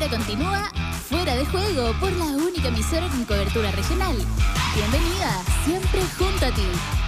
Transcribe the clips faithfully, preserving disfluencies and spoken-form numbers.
Ahora continúa Fuera de Juego por la única emisora con cobertura regional. Bienvenida, siempre junto a ti.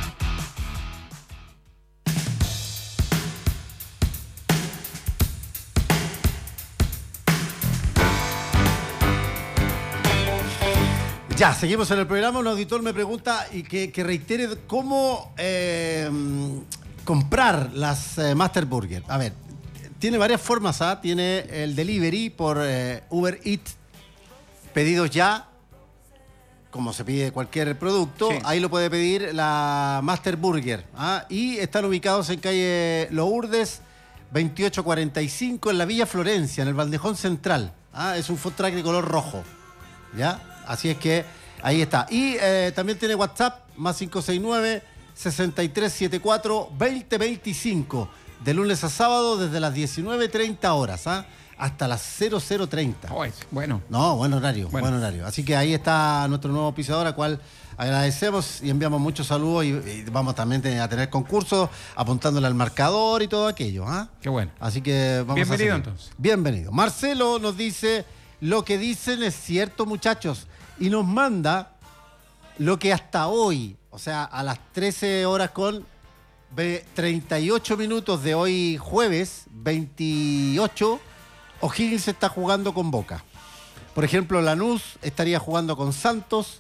Ya, seguimos en el programa. Un auditor me pregunta y que, que reitere cómo eh, comprar las eh, Master Burger. A ver, tiene varias formas, ¿ah? Tiene el delivery por eh, Uber Eats, pedidos ya, como se pide cualquier producto. Sí. Ahí lo puede pedir la Master Burger, ¿ah? Y están ubicados en calle Lourdes, veintiocho cuarenta y cinco, en la Villa Florencia, en el Bandejón Central, ¿ah? Es un food truck de color rojo, ¿ya? Así es que ahí está. Y eh, también tiene WhatsApp, más cinco seis nueve, seis tres siete cuatro, dos cero dos cinco. De lunes a sábado desde las diecinueve treinta horas, ¿ah? Hasta las cero cero treinta. Oh, bueno. No, buen horario, bueno. buen horario. Así que ahí está nuestro nuevo auspiciador, al cual agradecemos y enviamos muchos saludos. Y, y vamos también a tener concursos apuntándole al marcador y todo aquello, ¿ah? Qué bueno. Así que vamos Bienvenido, a seguir. entonces. Bienvenido. Marcelo nos dice: lo que dicen es cierto, muchachos. Y nos manda lo que hasta hoy, o sea, a las trece horas con treinta y ocho minutos de hoy jueves veintiocho, O'Higgins está jugando con Boca. Por ejemplo, Lanús estaría jugando con Santos,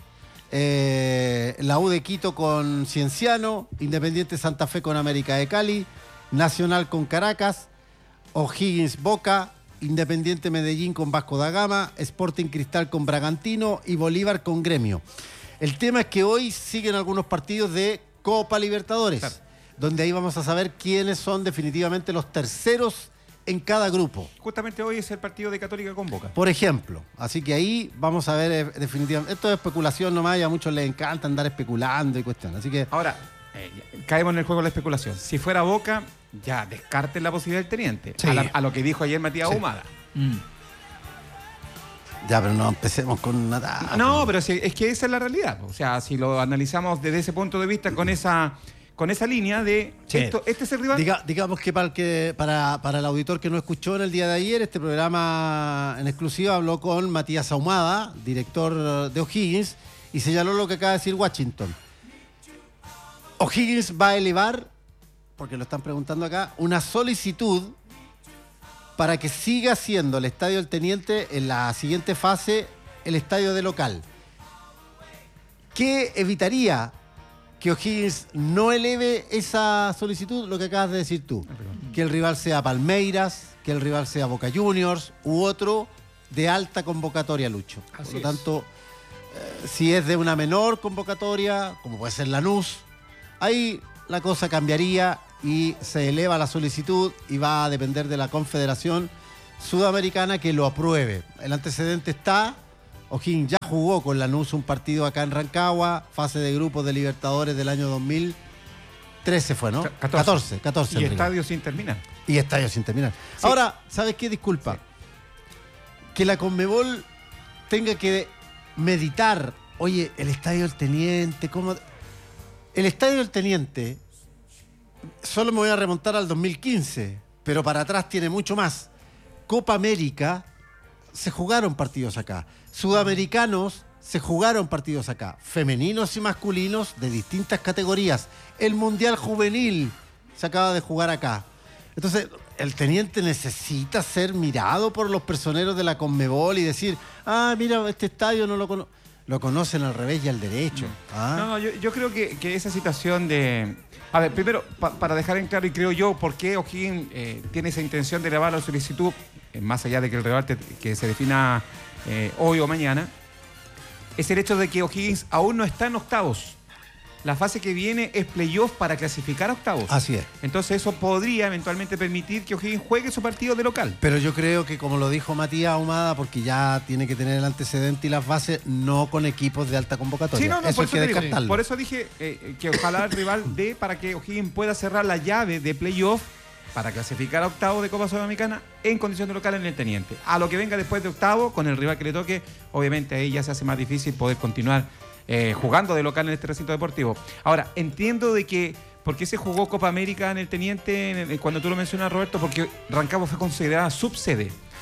eh, la U de Quito con Cienciano, Independiente Santa Fe con América de Cali, Nacional con Caracas, O'Higgins Boca, Independiente Medellín con Vasco da Gama, Sporting Cristal con Bragantino y Bolívar con Gremio. El tema es que hoy siguen algunos partidos de Copa Libertadores, claro, donde ahí vamos a saber quiénes son definitivamente los terceros en cada grupo. Justamente hoy es el partido de Católica con Boca. Por ejemplo. Así que ahí vamos a ver eh, definitivamente. Esto es especulación nomás y a muchos les encanta andar especulando y cuestiones. Así que ahora, eh, caemos en el juego de la especulación. Si fuera Boca, ya descarten la posibilidad del teniente. Sí. A, la, a lo que dijo ayer Matías sí. Ahumada. Mm. Ya, pero no empecemos con una... No, pero si, es que esa es la realidad. O sea, si lo analizamos desde ese punto de vista, con esa... con esa línea de sí. esto, este es el rival. Diga, digamos que, para el, que para, para el auditor que no escuchó en el día de ayer, este programa en exclusiva habló con Matías Ahumada, director de O'Higgins, y señaló lo que acaba de decir Washington. O'Higgins va a elevar, porque lo están preguntando acá, una solicitud para que siga siendo el Estadio del Teniente en la siguiente fase el estadio de local. ¿Qué evitaría que O'Higgins no eleve esa solicitud? Lo que acabas de decir tú, que el rival sea Palmeiras, que el rival sea Boca Juniors u otro de alta convocatoria, Lucho. Así Por lo tanto, eh, si es de una menor convocatoria, como puede ser Lanús, ahí la cosa cambiaría y se eleva la solicitud y va a depender de la Confederación Sudamericana que lo apruebe. El antecedente está... O'Higgins ya jugó con Lanús un partido acá en Rancagua, fase de grupos de Libertadores del año dos mil trece fue, ¿no? catorce. catorce y estadio sin terminar. Y estadio sin terminar. Sí. Ahora, ¿sabes qué? Disculpa. Sí. Que la Conmebol tenga que meditar, oye, el Estadio del Teniente, ¿cómo? El Estadio del Teniente, solo me voy a remontar al dos mil quince, pero para atrás tiene mucho más. Copa América, se jugaron partidos acá. Sudamericanos, se jugaron partidos acá. Femeninos y masculinos de distintas categorías. El Mundial Juvenil se acaba de jugar acá. Entonces, el Teniente necesita ser mirado por los personeros de la Conmebol y decir, ah, mira, este estadio no lo conozco. Lo conocen al revés y al derecho. ¿Ah? No, no, yo, yo creo que, que esa situación de... A ver, primero, pa, para dejar en claro, y creo yo, por qué O'Higgins eh, tiene esa intención de elevar la solicitud, eh, más allá de que el rival te, que se defina eh, hoy o mañana, es el hecho de que O'Higgins aún no está en octavos. La fase que viene es playoff para clasificar a octavos. Así es. Entonces eso podría eventualmente permitir que O'Higgins juegue su partido de local. Pero yo creo que, como lo dijo Matías Ahumada, porque ya tiene que tener el antecedente y las bases, no con equipos de alta convocatoria. Sí, no, no, eso por, hay eso que digo, descartarlo. Por eso dije eh, que ojalá el rival dé para que O'Higgins pueda cerrar la llave de playoff para clasificar a octavo de Copa Sudamericana en condición de local en el Teniente. A lo que venga después de octavo, con el rival que le toque, obviamente ahí ya se hace más difícil poder continuar Eh, jugando de local en este recinto deportivo. Ahora, entiendo de que ¿por qué se jugó Copa América en el Teniente en el, cuando tú lo mencionas, Roberto? Porque Rancagua fue considerada subsede.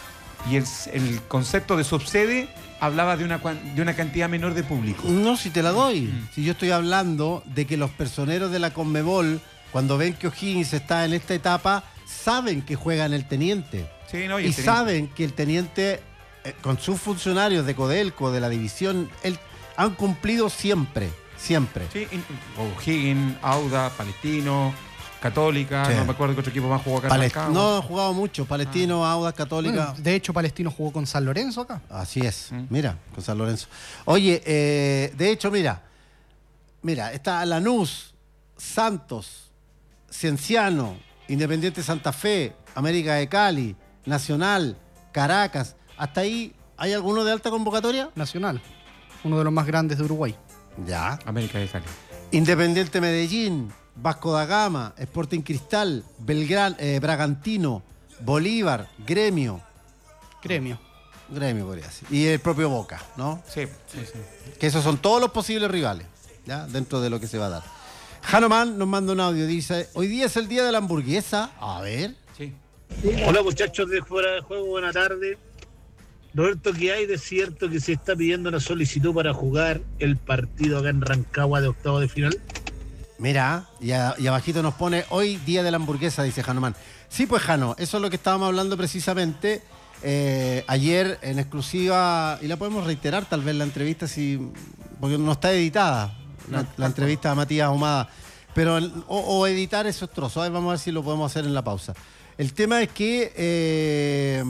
y el, el concepto de subsede hablaba de una, de una cantidad menor de público. No, si te la doy. Mm. Si yo estoy hablando de que los personeros de la Conmebol, cuando ven que O'Higgins está en esta etapa, saben que juega en el Teniente. Sí, no, y y el teniente- saben que el Teniente, eh, con sus funcionarios de Codelco, de la división, él, han cumplido siempre, siempre. Sí, in- O'Higgins, Auda, Palestino, Católica, Sí. no me acuerdo qué otro equipo más jugó acá en Palest- Rancagua. no han jugado mucho, Palestino, Audax, Católica. Bueno, de hecho, Palestino jugó con San Lorenzo acá. Así es, Mm. mira, con San Lorenzo. Oye, eh, de hecho, mira, mira, está Lanús, Santos, Cienciano, Independiente Santa Fe, América de Cali, Nacional, Caracas. ¿Hasta ahí hay alguno de alta convocatoria? Nacional, uno de los más grandes de Uruguay. Ya. América de Cali. Independiente Medellín, Vasco da Gama, Sporting Cristal, Belgrano, eh, Bragantino, Bolívar, Gremio. Gremio. Gremio podría ser. Y el propio Boca, ¿no? Sí, sí, sí. Que esos son todos los posibles rivales, ¿ya? Dentro de lo que se va a dar. Hanuman nos manda un audio, dice, hoy día es el día de la hamburguesa. A ver. sí. Hola muchachos de Fuera de Juego, buena tarde. Roberto, ¿qué hay de cierto que se está pidiendo una solicitud para jugar el partido acá en Rancagua de octavo de final? Mira, y, a- y abajito nos pone, hoy día de la hamburguesa, dice Hanuman. Sí, pues Jano, eso es lo que estábamos hablando precisamente eh, ayer en exclusiva, y la podemos reiterar tal vez la entrevista, si porque no está editada, la, la entrevista a Matías Ahumada, pero el- o, o editar esos trozos, a ver, vamos a ver si lo podemos hacer en la pausa. El tema es que eh,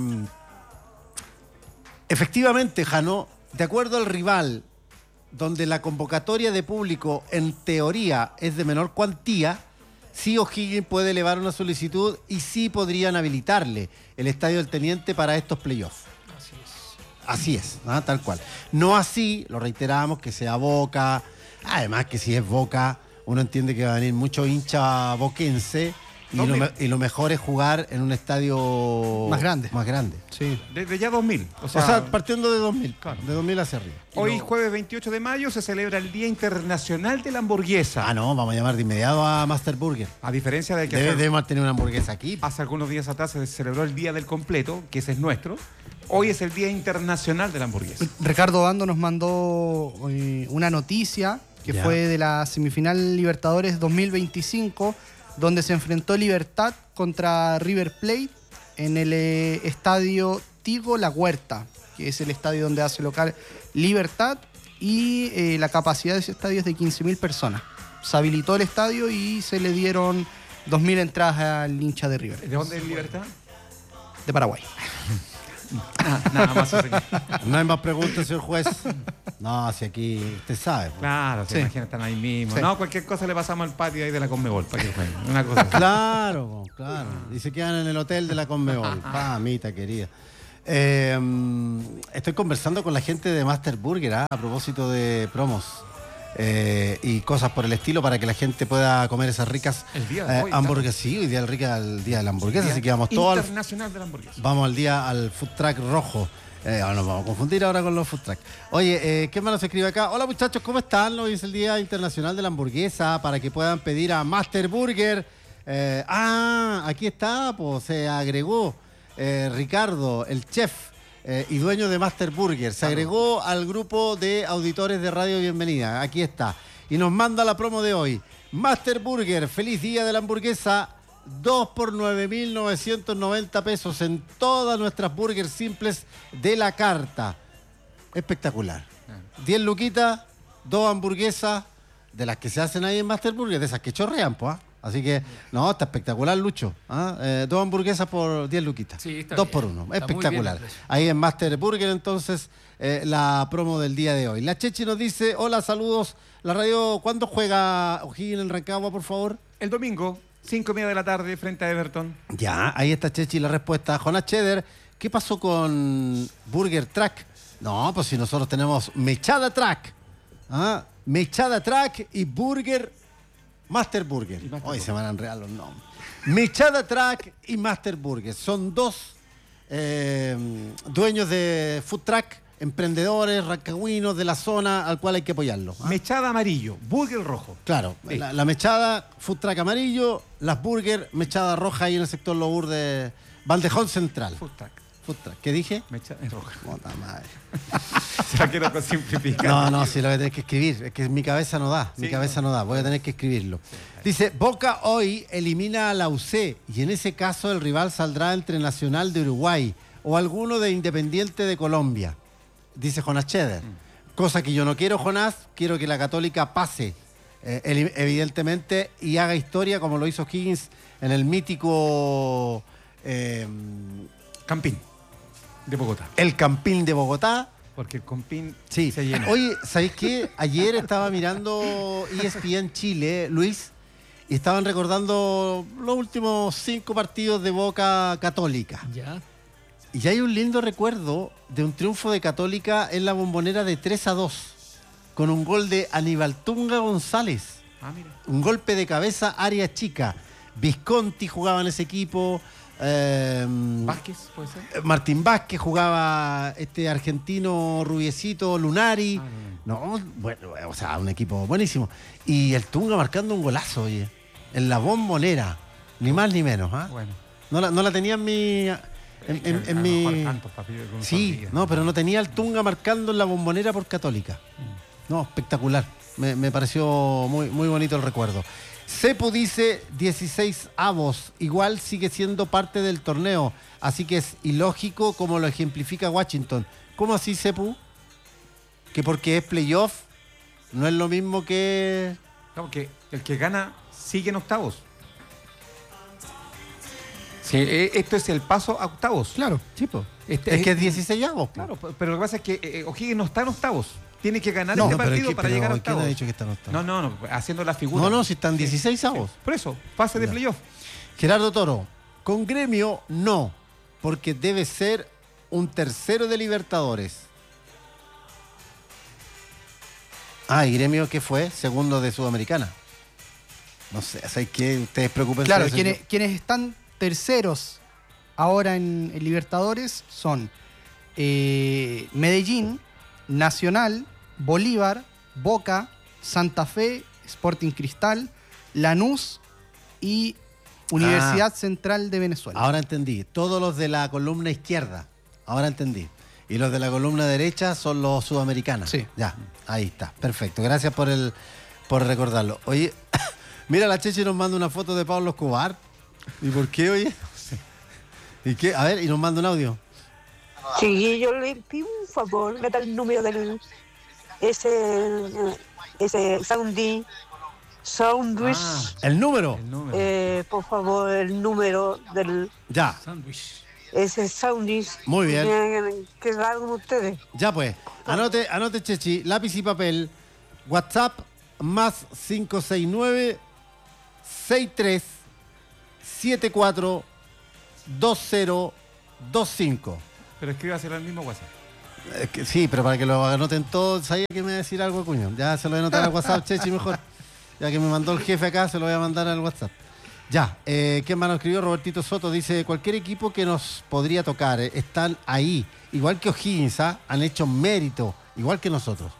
efectivamente, Jano, de acuerdo al rival, donde la convocatoria de público en teoría es de menor cuantía, sí O'Higgins puede elevar una solicitud y sí podrían habilitarle el Estadio del Teniente para estos playoffs. Así es. Así es, ¿ah? Tal cual. No así, lo reiteramos, que sea Boca, además que si es Boca, uno entiende que va a venir mucho hincha boquense y No, lo, mira. me- y lo mejor es jugar en un estadio Más grande. Más grande. Sí. Desde ya dos mil. O O sea, sea, partiendo de dos mil, Claro. de dos mil hacia arriba. hoy, No- jueves veintiocho de mayo, se celebra el Día Internacional de la Hamburguesa. Ah, no, vamos a llamar de inmediato a Master Burger. A diferencia de que Debe- hace, debemos tener una hamburguesa aquí. hace algunos días atrás se celebró el Día del Completo, que ese es nuestro, hoy es el Día Internacional de la Hamburguesa. Ricardo Bando nos mandó eh, una noticia que Ya. fue de la semifinal Libertadores dos mil veinticinco, donde se enfrentó Libertad contra River Plate en el eh, estadio Tigo La Huerta, que es el estadio donde hace local Libertad, y eh, la capacidad de ese estadio es de quince mil personas. Se habilitó el estadio y se le dieron dos mil entradas al hincha de River, ¿De dónde es Libertad? de Paraguay. Ah, nada más. señor. No hay más preguntas, señor juez. No, si aquí usted sabe. pues. Claro, se Sí. imagina, están ahí mismo. Sí. No, cualquier cosa le pasamos al patio ahí de la Conmebol para que jueguen. Una cosa así. Claro, claro. Y se quedan en el hotel de la Conmebol. Mamita querida. Eh, estoy conversando con la gente de Master Burger ¿ah? a propósito de promos eh, y cosas por el estilo para que la gente pueda comer esas ricas El día de eh, hoy, hamburguesas. Sí, hoy día el rica el día de la hamburguesa, Día así que vamos todos al, Internacional de la Hamburguesa. vamos al día al food truck rojo. Eh, ahora nos vamos a confundir ahora con los food truck. Oye, eh, ¿qué más nos escribe acá? Hola muchachos, ¿cómo están? Hoy es el Día Internacional de la Hamburguesa para que puedan pedir a Master Burger. Eh, ah, aquí está, pues se agregó eh, Ricardo, el chef eh, y dueño de Master Burger. Se agregó al grupo de auditores de Radio Bienvenida. Aquí está. Y nos manda la promo de hoy. Master Burger, feliz día de la hamburguesa. dos por nueve mil novecientos noventa pesos en todas nuestras burgers simples de la carta. Espectacular. diez luquitas, dos hamburguesas de las que se hacen ahí en Master Burger, de esas que chorrean, pues. ¿ah? Así que, no, está espectacular, Lucho. ¿ah? Eh, dos hamburguesas por diez luquitas. Sí, está dos bien. por uno. Está muy Espectacular. bien el precio. Ahí en Master Burger, entonces, eh, la promo del día de hoy. La Chechi nos dice, hola, saludos. La radio, ¿cuándo juega O'Higgins en Rancagua, por favor? El domingo, cinco y media de la tarde, frente a Everton. Ya, ahí está Chechi la respuesta. Jonas Cheder, ¿qué pasó con Burger Track? No, pues si nosotros tenemos Mechada Track. ¿ah? Mechada Track y Burger Master Burger. Y Master Hoy Burger. se van a enredar los nombres. Mechada Track y Master Burger. Son dos eh, dueños de food truck, emprendedores, rancagüinos de la zona al cual hay que apoyarlo. ¿ah? Mechada amarillo, burger rojo. Claro, Sí. la, la mechada, food truck amarillo, las burger, mechada roja ahí en el sector Lobur de Valdejón Central. Food truck. Food truck. ¿Qué dije? Mecha es roja. Puta madre. Se la quiero simplificar. No, no, si lo voy a tener que escribir. Es que mi cabeza no da. Mi Sí, cabeza no. no. da. Voy a tener que escribirlo. Dice, Boca hoy elimina a la U C y en ese caso el rival saldrá entre Nacional de Uruguay o alguno de Independiente de Colombia. Dice Jonás Cheder. Mm. Cosa que yo no quiero, Jonás. Quiero que la Católica pase, eh, evidentemente, y haga historia como lo hizo Higgins en el mítico... Eh, Campín de Bogotá. El Campín de Bogotá. Porque el Campín Sí. se llenó. Oye, ¿sabéis qué? Ayer estaba mirando E S P N Chile, Luis, y estaban recordando los últimos cinco partidos de Boca Católica. Ya. Y hay un lindo recuerdo de un triunfo de Católica en la Bombonera de tres a dos, con un gol de Aníbal Tunga González. Ah, mira. Un golpe de cabeza, área chica. Visconti jugaba en ese equipo. Eh, Vázquez, puede ser. Martín Vázquez jugaba, este argentino rubiecito, Lunari. Ah, No, bueno, o sea, un equipo buenísimo. Y el Tunga marcando un golazo, oye, en la Bombonera. Ni más ni menos, ¿ah? Bueno. No la, no la tenía en mi... En, en- Es que en a lo mi... mejor tantos partidos con un Sí, solo día. no, pero no tenía el Tunga marcando en la Bombonera por Católica. No, espectacular. Me, me pareció muy, muy bonito el recuerdo. Cepu dice dieciséis avos, igual sigue siendo parte del torneo, así que es ilógico como lo ejemplifica Washington. ¿Cómo así, Cepu? Que porque es playoff no es lo mismo que... No, porque el que gana sigue en octavos. Sí, eh, esto es el paso a octavos. Claro. Tipo, Este- es que es dieciséis avos. po. Claro, pero lo que pasa es que eh, O'Higgins no está en octavos. Tiene que ganar No, este pero es partido que- para pero llegar a ¿quién octavos. ha dicho que está en octavos? No, no, no, haciendo la figura. No, no, si están dieciséis avos. Por eso, fase de Ya. playoff. Gerardo Toro, con Gremio no, porque debe ser un tercero de Libertadores. Ah, ¿y Gremio qué fue? Segundo de Sudamericana. No sé, ¿sabes qué? Ustedes preocupen. Claro, quienes, quienes están terceros ahora en, en Libertadores son eh, Medellín, Nacional, Bolívar, Boca, Santa Fe, Sporting Cristal, Lanús y Universidad Central de Venezuela. Ahora entendí. Todos los de la columna izquierda. Ahora entendí. Y los de la columna derecha son los sudamericanos. Sí. Ya, ahí está. Perfecto. Gracias por el por recordarlo. Oye, mira, la Chechi nos manda una foto de Pablo Escobar. ¿Y por qué, oye? ¿Y qué? A ver, y nos manda un audio. Sí, yo le pido un favor, meta el número del ese ese Soundy Soundwish, Ah, El número. el número. eh, por favor, el número del Ya, Sándwich. ese Soundwish. Muy bien. Que, que hagan ustedes. ya pues. Anote, anote, Chechi, lápiz y papel. WhatsApp más cinco seis nueve, seis tres, siete cuatro, dos cero dos cinco. Pero escríbaselo al mismo WhatsApp. Es que sí, pero para que lo anoten todos, sabía que me iba a decir algo, cuño. Ya se lo voy a anotar al WhatsApp, Chechi, mejor. Ya que me mandó el jefe acá, se lo voy a mandar al WhatsApp. Ya, eh, ¿quién más nos escribió? Robertito Soto dice, cualquier equipo que nos podría tocar, eh, están ahí. Igual que O'Higgins, ¿ah? Han hecho mérito, igual que nosotros.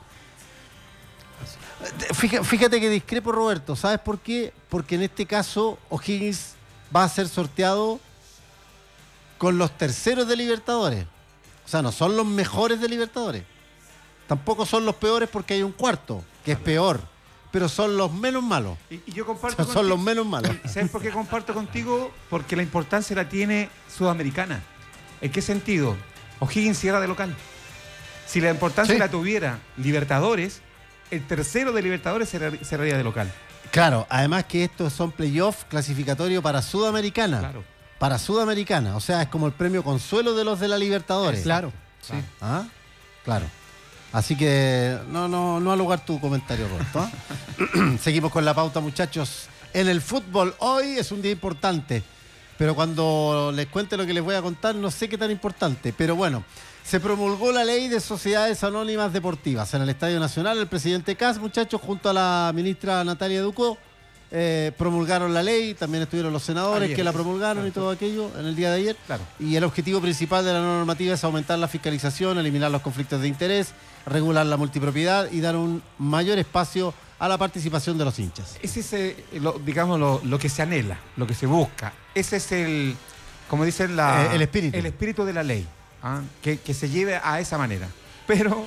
Eh, Fíjate, fíjate que discrepo, Roberto. ¿Sabes por qué? Porque en este caso O'Higgins va a ser sorteado con los terceros de Libertadores. O sea, no son los mejores de Libertadores. Tampoco son los peores porque hay un cuarto, que es peor. Pero son los menos malos. Y, y yo comparto Son contigo- los menos malos. ¿Y ¿Sabes por qué comparto contigo? Porque la importancia la tiene Sudamericana. ¿En qué sentido? O'Higgins cierra de local. Si la importancia Sí. la tuviera Libertadores, el tercero de Libertadores cerrar- cerraría de local. Claro, además que estos son playoffs clasificatorios para Sudamericana. Claro. Para Sudamericana. O sea, es como el premio consuelo de los de la Libertadores. Claro. Sí. ¿Ah? Claro. Así que no, no, no al lugar tu comentario, Roberto. ¿ah? Seguimos con la pauta, muchachos. En el fútbol, hoy es un día importante. Pero cuando les cuente lo que les voy a contar, no sé qué tan importante. Pero bueno, se promulgó la ley de sociedades anónimas deportivas. En el Estadio Nacional, el presidente Kass, muchachos, junto a la ministra Natalia Ducó, eh, promulgaron la ley. También estuvieron los senadores Ayer, que la sí, promulgaron y claro. todo aquello en el día de ayer. Claro. Y el objetivo principal de la normativa es aumentar la fiscalización, eliminar los conflictos de interés, regular la multipropiedad y dar un mayor espacio a la participación de los hinchas. Ese es, eh, lo, digamos, lo, lo que se anhela, lo que se busca. Ese es el, como dicen, la, Eh, el espíritu. el espíritu de la ley, ¿ah? que, que se lleve a esa manera. Pero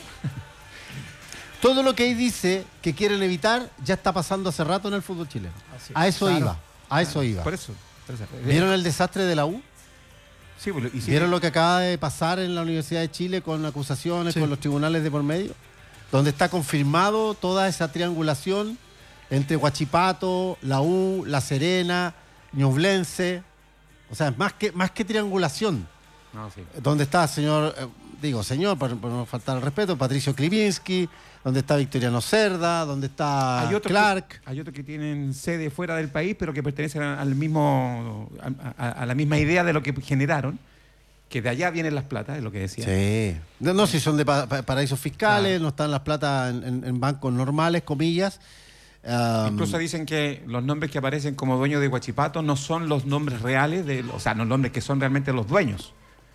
Todo lo que ahí dice que quieren evitar ya está pasando hace rato en el fútbol chileno. A eso Claro. iba, a eso iba. por eso. por eso. ¿Vieron el desastre de la U? Sí, pues, y sí, ¿Vieron lo que acaba de pasar en la Universidad de Chile con acusaciones, Sí. con los tribunales de por medio? Donde está confirmado toda esa triangulación entre Huachipato, la U, La Serena, Ñublense. O sea, más que, más que triangulación. No, sí. Donde está señor, eh, digo señor, por, por no faltar el respeto, Patricio Klivinski, donde está Victoriano Cerda, donde está Hay otros Clark. que, hay otros que tienen sede fuera del país, pero que pertenecen a- al mismo, a, a- a la misma idea de lo que generaron, que de allá vienen las platas, es lo que decía. Sí. No, no, si son de pa- pa- paraísos fiscales, Claro. no están las platas en, en- en bancos normales, comillas. Um, Incluso dicen que los nombres que aparecen como dueños de Huachipato no son los nombres reales, de, o sea, no nombres que son realmente los dueños.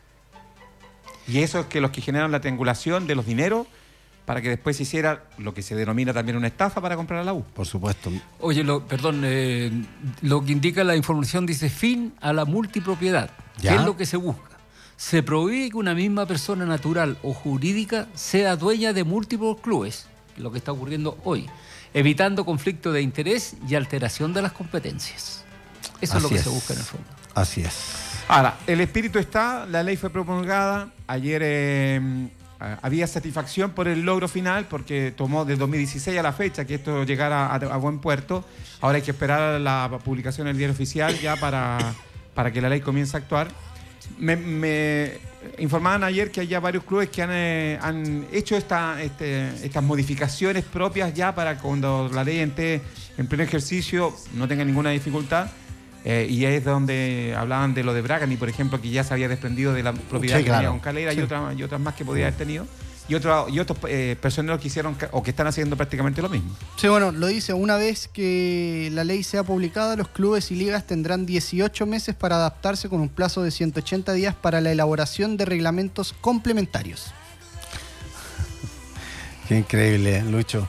Y eso es que los que generan la triangulación de los dineros para que después se hiciera lo que se denomina también una estafa para comprar a la U. por supuesto. Oye, lo, perdón, eh, lo que indica la información dice fin a la multipropiedad. Ya. ¿Qué es lo que se busca? Se prohíbe que una misma persona natural o jurídica sea dueña de múltiples clubes, lo que está ocurriendo hoy, evitando conflicto de interés y alteración de las competencias. Eso es lo Así que es. se busca en el fondo. Así es. Ahora, el espíritu está, la ley fue promulgada, ayer eh, había satisfacción por el logro final, porque tomó del dos mil dieciséis a la fecha que esto llegara a, a buen puerto. Ahora hay que esperar la publicación en el diario oficial ya para, para que la ley comience a actuar. Me, me informaban ayer que hay ya varios clubes que han, eh, han hecho esta, este, estas modificaciones propias ya para cuando la ley esté en pleno ejercicio no tenga ninguna dificultad. Eh, y es donde hablaban de lo de Bragani, por ejemplo, que ya se había desprendido de la propiedad Sí, que tenía claro. con Calera, Sí. y, otras, y otras más que podía haber tenido. Y, otro, y otros eh, personeros que hicieron ca- o que están haciendo prácticamente lo mismo. Sí, bueno, lo dice, una vez que la ley sea publicada, los clubes y ligas tendrán dieciocho meses para adaptarse con un plazo de ciento ochenta días para la elaboración de reglamentos complementarios. Qué increíble, Lucho.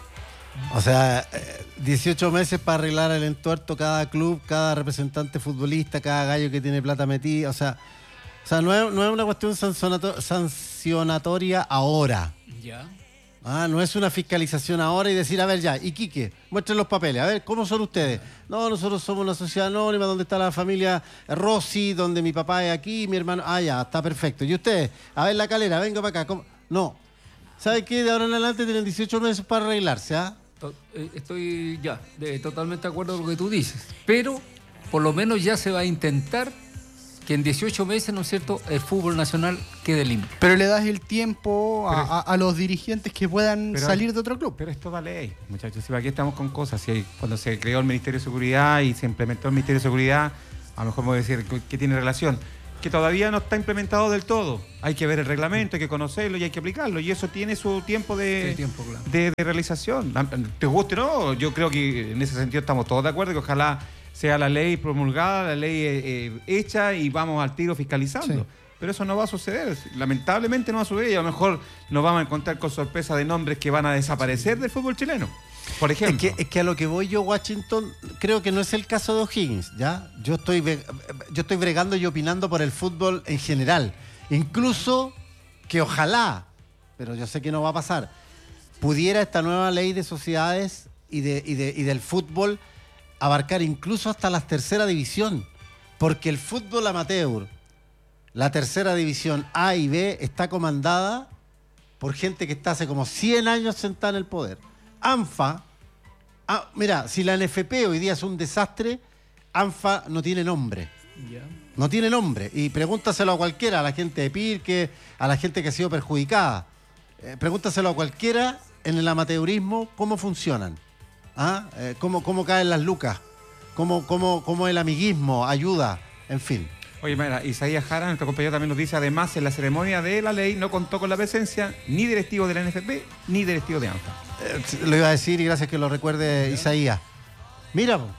O sea, eh, dieciocho meses para arreglar el entuerto cada club, cada representante futbolista, cada gallo que tiene plata metida. O sea, o sea no, es, no es una cuestión sancionato- sancionatoria ahora. Ya. Ah, no es una fiscalización ahora y decir, a ver ya, Iquique, muestren los papeles, a ver, ¿cómo son ustedes? No, nosotros somos una sociedad anónima donde está la familia Rossi, donde mi papá es aquí, mi hermano, ah, ya, está perfecto. ¿Y ustedes? A ver, La Calera, venga para acá. ¿Cómo? No. ¿Sabe qué? De ahora en adelante tienen dieciocho meses para arreglarse, ¿ah? To- eh, Estoy ya de- totalmente de acuerdo con lo que tú dices, pero por lo menos ya se va a intentar que en dieciocho meses, ¿no es cierto?, el fútbol nacional quede limpio. Pero le das el tiempo a, Pero- a- a los dirigentes que puedan Pero- salir de otro club. Pero es toda ley, muchachos. Si aquí estamos con cosas. Si hay- cuando se creó el Ministerio de Seguridad y se implementó el Ministerio de Seguridad, a lo mejor me voy a decir que, que tiene relación. Que todavía no está implementado del todo. Hay que ver el reglamento, hay que conocerlo y hay que aplicarlo. Y eso tiene su tiempo de, Sí, tiempo, claro. de, de realización. ¿Te guste o no? Yo creo que en ese sentido estamos todos de acuerdo, que ojalá sea la ley promulgada, la ley eh, eh, hecha y vamos al tiro fiscalizando. Sí. Pero eso no va a suceder. Lamentablemente no va a suceder y a lo mejor nos vamos a encontrar con sorpresa de nombres que van a desaparecer del fútbol chileno. Por Es ejemplo. que, es que a lo que voy yo, Washington, creo que no es el caso de O'Higgins, ¿ya? Yo estoy, ve- yo estoy bregando y opinando por el fútbol en general. Incluso que ojalá, pero yo sé que no va a pasar, pudiera esta nueva ley de sociedades y, de, y, de, y del fútbol abarcar incluso hasta la tercera división. Porque el fútbol amateur, la tercera división A y B, está comandada por gente que está hace como cien años sentada en el poder. ANFA, ah, mira, si la N F P hoy día es un desastre, ANFA no tiene nombre. Ya. No tiene nombre. Y pregúntaselo a cualquiera, a la gente de Pirque, a la gente que ha sido perjudicada. Eh, pregúntaselo a cualquiera en el amateurismo cómo funcionan. ¿Ah? Eh, cómo, cómo caen las lucas. Cómo, cómo, cómo el amiguismo ayuda. En fin. Oye, mira, Isaías Jara, nuestro compañero, también nos dice, además, en la ceremonia de la ley no contó con la presencia ni directivo de la N F P ni directivo de ANFA. Eh, lo iba a decir y gracias que lo recuerde Isaías. Mira, po.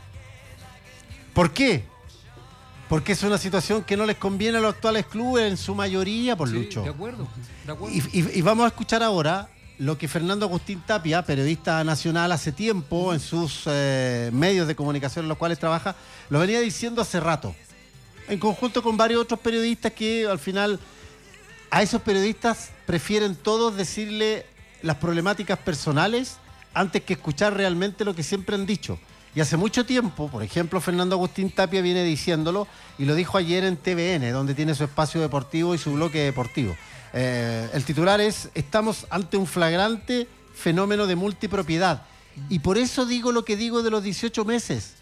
¿Por qué? Porque es una situación que no les conviene a los actuales clubes en su mayoría, por Sí, Lucho. de acuerdo, de acuerdo. Y, y- y vamos a escuchar ahora lo que Fernando Agustín Tapia, periodista nacional hace tiempo en sus eh, medios de comunicación en los cuales trabaja, lo venía diciendo hace rato. en conjunto con varios otros periodistas que al final a esos periodistas prefieren todos decirle las problemáticas personales antes que escuchar realmente lo que siempre han dicho. Y hace mucho tiempo, por ejemplo, Fernando Agustín Tapia viene diciéndolo y lo dijo ayer en T V N, donde tiene su espacio deportivo y su bloque deportivo. Eh, el titular es: estamos ante un flagrante fenómeno de multipropiedad. Y por eso digo lo que digo de los dieciocho meses.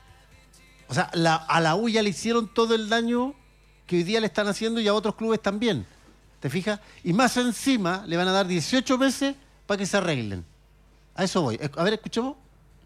O sea, la, a la U ya le hicieron todo el daño que hoy día le están haciendo y a otros clubes también. ¿Te fijas? Y más encima le van a dar dieciocho meses para que se arreglen. A eso voy. A ver, escuchemos.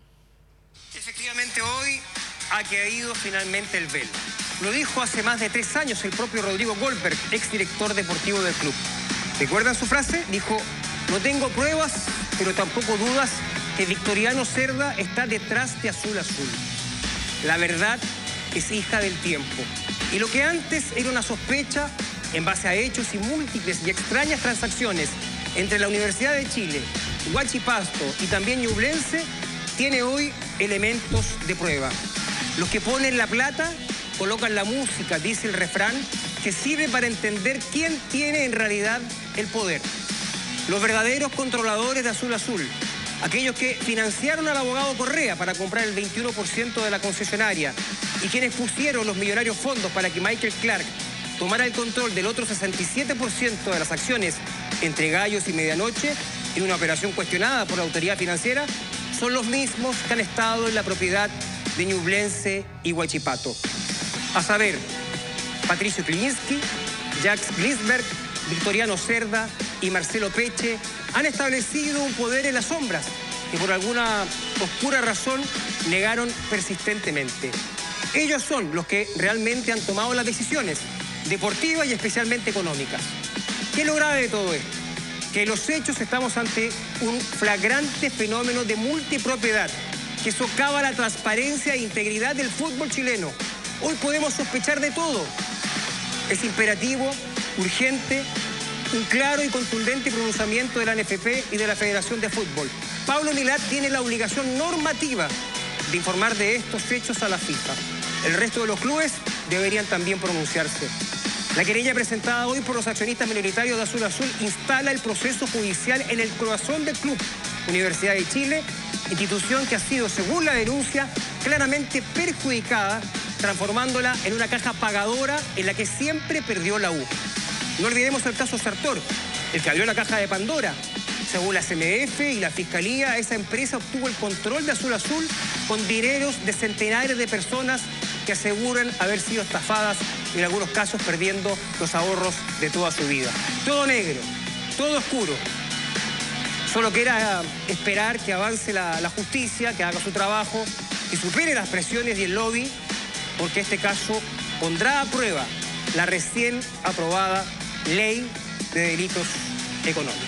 Efectivamente, hoy ha caído finalmente el velo. Lo dijo hace más de tres años el propio Rodrigo Goldberg, exdirector deportivo del club. ¿Recuerdan su frase? Dijo: no tengo pruebas, pero tampoco dudas que Victoriano Cerda está detrás de Azul Azul. La verdad es hija del tiempo. Y lo que antes era una sospecha, en base a hechos y múltiples y extrañas transacciones entre la Universidad de Chile, Huachipato y también Ñublense, tiene hoy elementos de prueba. Los que ponen la plata colocan la música, dice el refrán, que sirve para entender quién tiene en realidad el poder. Los verdaderos controladores de Azul Azul, aquellos que financiaron al abogado Correa para comprar el veintiuno por ciento de la concesionaria y quienes pusieron los millonarios fondos para que Michael Clark tomara el control del otro sesenta y siete por ciento de las acciones entre Gallos y Medianoche en una operación cuestionada por la autoridad financiera, son los mismos que han estado en la propiedad de Ñublense y Huachipato. A saber, Patricio Kliński, Jacques Glisberg, Victoriano Cerda y Marcelo Peche han establecido un poder en las sombras que por alguna oscura razón negaron persistentemente. Ellos son los que realmente han tomado las decisiones deportivas y especialmente económicas. ¿Qué es lo grave de todo esto? Que en los hechos estamos ante un flagrante fenómeno de multipropiedad que socava la transparencia e integridad del fútbol chileno. Hoy podemos sospechar de todo. Es imperativo, urgente, un claro y contundente pronunciamiento de la N F P y de la Federación de Fútbol. Pablo Milad tiene la obligación normativa de informar de estos hechos a la FIFA. El resto de los clubes deberían también pronunciarse. La querella presentada hoy por los accionistas minoritarios de Azul Azul instala el proceso judicial en el corazón del club, Universidad de Chile, institución que ha sido, según la denuncia, claramente perjudicada, transformándola en una caja pagadora en la que siempre perdió la U. No olvidemos el caso Sartor, el que abrió la caja de Pandora. Según la C M F y la Fiscalía, esa empresa obtuvo el control de Azul Azul con dineros de centenares de personas que aseguran haber sido estafadas y en algunos casos perdiendo los ahorros de toda su vida. Todo negro, todo oscuro. Solo queda esperar que avance la, la justicia, que haga su trabajo, que supere las presiones y el lobby, porque este caso pondrá a prueba la recién aprobada ley de delitos económicos.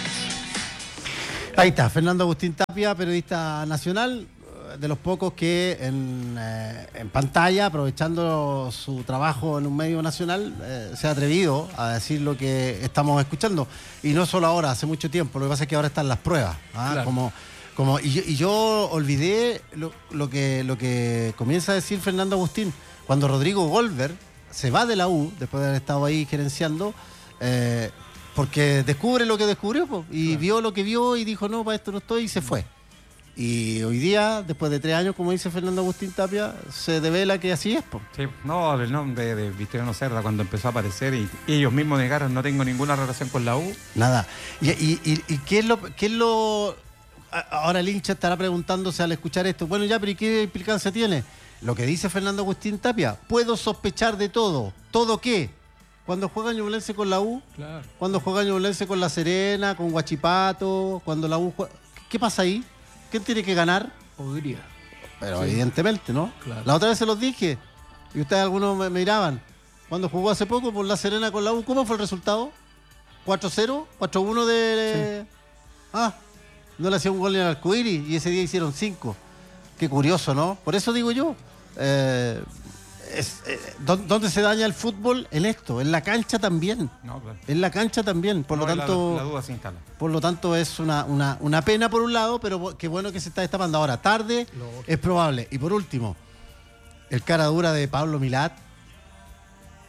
Ahí está, Fernando Agustín Tapia, periodista nacional, de los pocos que en, eh, en pantalla, aprovechando su trabajo en un medio nacional, eh, se ha atrevido a decir lo que estamos escuchando. Y no solo ahora, hace mucho tiempo. Lo que pasa es que ahora están las pruebas. ¿ah? Claro. Como, como, y, yo, y yo olvidé lo, lo, que, lo que comienza a decir Fernando Agustín. Cuando Rodrigo Goldberg se va de la U, después de haber estado ahí gerenciando, eh, porque descubre lo que descubrió, po, y claro. vio lo que vio y dijo, no, para esto no estoy, y se fue. Y hoy día, después de tres años, como dice Fernando Agustín Tapia, se devela que así es, po. Sí, no, el nombre de Victoriano Cerda cuando empezó a aparecer y, y ellos mismos negaron, no tengo ninguna relación con la U. Nada. ¿Y, y, y, y qué es lo... Qué es lo ahora el hincha estará preguntándose al escuchar esto, bueno, ya, pero ¿y qué implicancia tiene? Lo que dice Fernando Agustín Tapia, puedo sospechar de todo. ¿Todo qué? Cuando juega Ñublense con la U, claro. Cuando juega Ñublense con La Serena, con Huachipato, cuando la U juega... ¿Qué pasa ahí? ¿Quién tiene que ganar? Podría. Pero sí. Evidentemente, ¿no? Claro. La otra vez se los dije, y ustedes algunos me miraban. Cuando jugó hace poco por La Serena con la U, ¿cómo fue el resultado? ¿cuatro cero? ¿cuatro uno de...? Sí. Ah, no le hacía un gol en el Arcoíris y ese día hicieron cinco. Qué curioso, ¿no? Por eso digo yo, eh, es, eh, ¿dónde se daña el fútbol? En esto, en la cancha también. No, claro. En la cancha también, por no, lo tanto... La, la duda se instala. Por lo tanto, es una, una, una pena por un lado, pero qué bueno que se está destapando ahora. Tarde, es probable. Y por último, el cara dura de Pablo Milad.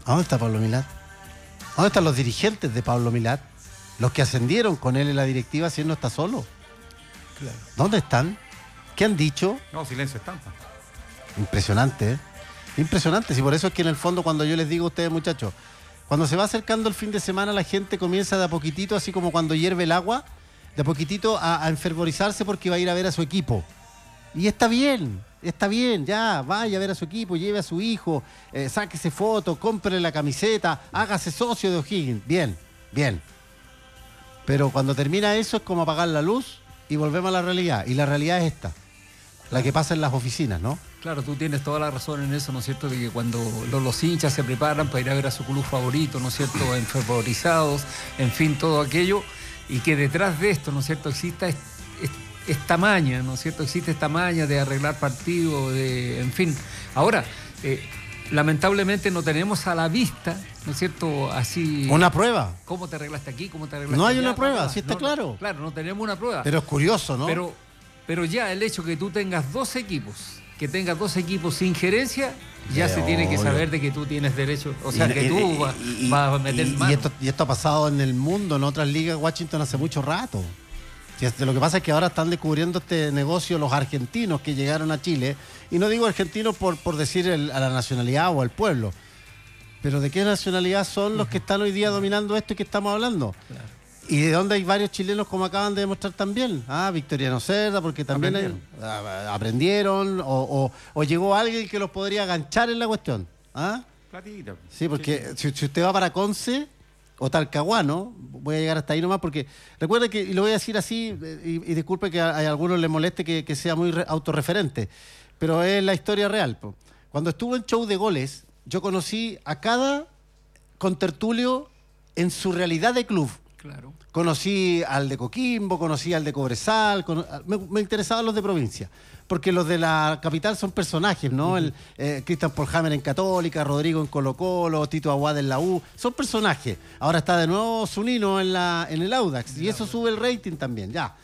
¿A dónde está Pablo Milat? ¿A dónde están los dirigentes de Pablo Milat? Los que ascendieron con él en la directiva, si él no está solo. Claro. ¿Dónde están? ¿Qué han dicho? No, silencio estampa. Impresionante, ¿eh? Impresionante. Y por eso es que en el fondo cuando yo les digo a ustedes, muchachos, cuando se va acercando el fin de semana, la gente comienza de a poquitito, así como cuando hierve el agua, de a poquitito a, a enfervorizarse porque va a ir a ver a su equipo. Y está bien, está bien, ya, vaya a ver a su equipo, lleve a su hijo, eh, sáquese foto, cómprele la camiseta, hágase socio de O'Higgins. Bien, bien. Pero cuando termina eso es como apagar la luz y volvemos a la realidad. Y la realidad es esta, la que pasa en las oficinas, ¿no? Claro, tú tienes toda la razón en eso, ¿no es cierto? De que cuando los, los hinchas se preparan para ir a ver a su club favorito, ¿no es cierto? Enfervorizados, en fin, todo aquello. Y que detrás de esto, ¿no es cierto? Exista est, est, esta maña, ¿no es cierto? Existe esta maña de arreglar partidos, de, en fin. Ahora, eh, lamentablemente no tenemos a la vista, ¿no es cierto? Así. Una prueba. ¿Cómo te arreglaste aquí? ¿Cómo te arreglaste No hay allá? una prueba, No, sí está no, claro. No, claro, no tenemos una prueba. Pero es curioso, ¿no? Pero, pero ya el hecho que tú tengas dos equipos, que tengas dos equipos sin gerencia, ya Sí, se tiene que obvio. saber de que tú tienes derecho. O sea, Y- que y- tú y- vas, y- vas a meter y, mano. y esto, y esto ha pasado en el mundo, en otras ligas, Washington hace mucho rato. Si es- Lo que pasa es que ahora están descubriendo este negocio los argentinos que llegaron a Chile. Y no digo argentinos por, por decir el- a la nacionalidad o al pueblo. Pero ¿de qué nacionalidad son los que están hoy día dominando esto y que estamos hablando? Claro. Y de dónde hay varios chilenos, como acaban de demostrar también. Ah, Victoriano Cerda, porque también hay- Aprendieron. ah, aprendieron o, o- o llegó alguien que los podría aganchar en la cuestión. ¿Ah? Platita. Sí, porque Si, si usted va para Conce o Talcahuano, voy a llegar hasta ahí nomás porque recuerde que, y lo voy a decir así, eh, y, y disculpe que a, a algunos les moleste que, que sea muy re- autorreferente, pero es la historia real. Po. Cuando estuve en Show de Goles, yo conocí a cada contertulio en su realidad de club. Claro. Conocí al de Coquimbo, conocí al de Cobresal, cono- me, me interesaban los de provincia, porque los de la capital son personajes, ¿no? El eh, Cristian Polhammer en Católica, Rodrigo en Colo Colo, Tito Aguad en la U, son personajes. Ahora está de nuevo Zunino en, la, en el Audax, y eso sube el rating también, ya.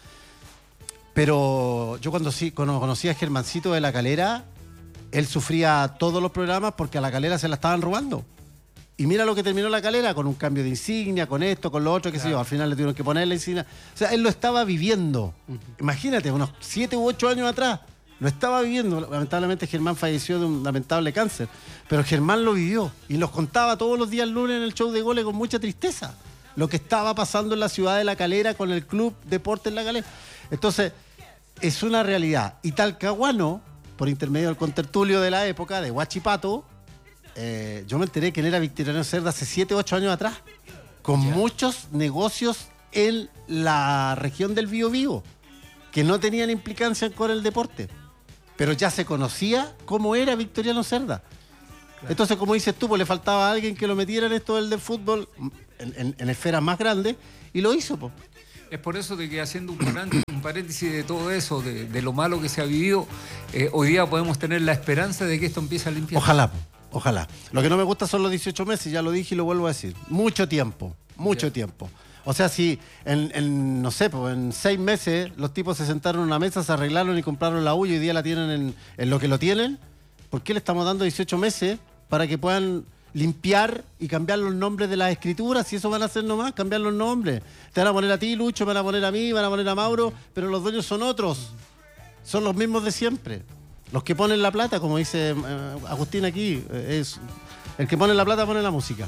Pero yo cuando sí, cuando conocí a Germancito de La Calera, él sufría todos los programas porque a La Calera se la estaban robando. Y mira lo que terminó La Calera, con un cambio de insignia, con esto, con lo otro, qué sé yo. Al final le tuvieron que poner la insignia. O sea, él lo estaba viviendo. Imagínate, unos siete u ocho años atrás. Lo estaba viviendo. Lamentablemente Germán falleció de un lamentable cáncer. Pero Germán lo vivió. Y nos contaba todos los días lunes en el Show de Goles con mucha tristeza. Lo que estaba pasando en la ciudad de La Calera con el Club Deportes La Calera. Entonces, es una realidad. Y Talcahuano, por intermedio del contertulio de la época, de Huachipato, Eh, yo me enteré que él era Victoriano Cerda hace siete u ocho años atrás, con Ya. muchos negocios en la región del Biobío, que no tenían implicancia con el deporte, pero ya se conocía cómo era Victoriano Cerda. Claro. Entonces, como dices tú, pues le faltaba a alguien que lo metiera en esto del, del fútbol, en, en, en esferas más grandes, y lo hizo, pues. Es por eso de que haciendo un, gran- un paréntesis de todo eso, de, de lo malo que se ha vivido, eh, hoy día podemos tener la esperanza de que esto empiece a limpiar. Ojalá, po, ojalá. Lo que no me gusta son los dieciocho meses, ya lo dije y lo vuelvo a decir. Mucho tiempo, mucho Ya. tiempo. O sea, si en, en, no sé, pues en seis meses los tipos se sentaron en una mesa, se arreglaron y compraron la U y hoy día la tienen en, en lo que lo tienen, ¿por qué le estamos dando dieciocho meses para que puedan limpiar y cambiar los nombres de las escrituras? Si eso van a hacer nomás, cambiar los nombres. Te van a poner a ti, Lucho, me van a poner a mí, van a poner a Mauro, pero los dueños son otros. Son los mismos de siempre. Los que ponen la plata, como dice eh, Agustín aquí, eh, es el que pone la plata pone la música.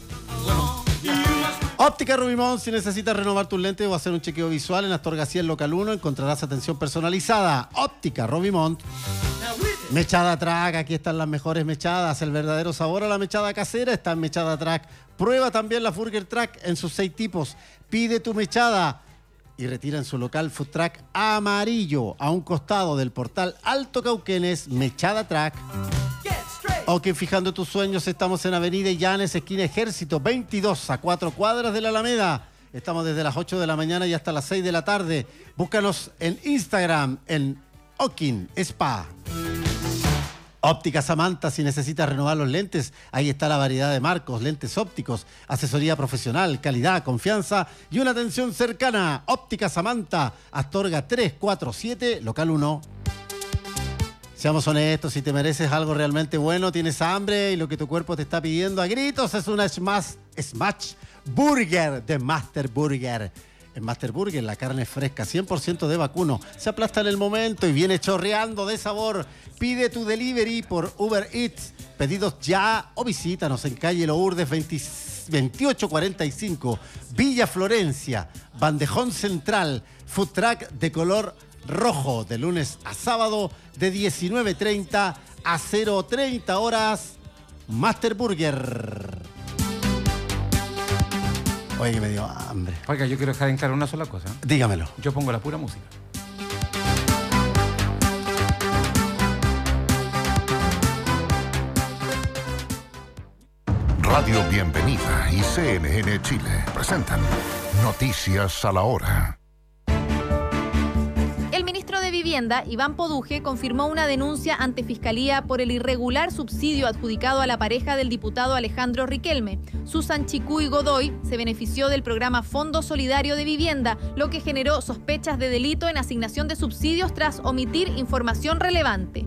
Óptica Rubimont, si necesitas renovar tus lentes o hacer un chequeo visual en Astor García, en Local uno, encontrarás atención personalizada. Óptica Rubimont. Mechada Track, aquí están las mejores mechadas. El verdadero sabor a la mechada casera está en Mechada Track. Prueba también la Burger Track en sus seis tipos. Pide tu mechada y retira en su local Food Track amarillo, a un costado del portal Alto Cauquenes, Mechada Track. Ok, fijando tus sueños, estamos en Avenida Llanes, esquina Ejército, veintidós, a cuatro cuadras de la Alameda. Estamos desde las ocho de la mañana y hasta las seis de la tarde. Búscanos en Instagram, en Okin Spa. Óptica Samantha, si necesitas renovar los lentes, ahí está la variedad de marcos, lentes ópticos, asesoría profesional, calidad, confianza y una atención cercana. Óptica Samantha, Astorga trescientos cuarenta y siete, local uno. Seamos honestos, si te mereces algo realmente bueno, tienes hambre y lo que tu cuerpo te está pidiendo a gritos es una Smash, Smash Burger de Master Burger. En Master Burger la carne es fresca, cien por ciento de vacuno, se aplasta en el momento y viene chorreando de sabor. Pide tu delivery por Uber Eats, pedidos ya o visítanos en calle Lourdes veintiocho cuarenta y cinco, Villa Florencia, Bandejón Central, Food Truck de color rojo, de lunes a sábado de diecinueve treinta a cero treinta horas. Master Burger. Oye, que me dio hambre. Oiga, yo quiero dejar en claro una sola cosa. Dígamelo. Yo pongo la pura música. Radio Bienvenida y C N N Chile presentan Noticias a la Hora. El ministro de Vivienda, Iván Poduje, confirmó una denuncia ante Fiscalía por el irregular subsidio adjudicado a la pareja del diputado Alejandro Riquelme. Susan Chicuy Godoy se benefició del programa Fondo Solidario de Vivienda, lo que generó sospechas de delito en asignación de subsidios tras omitir información relevante.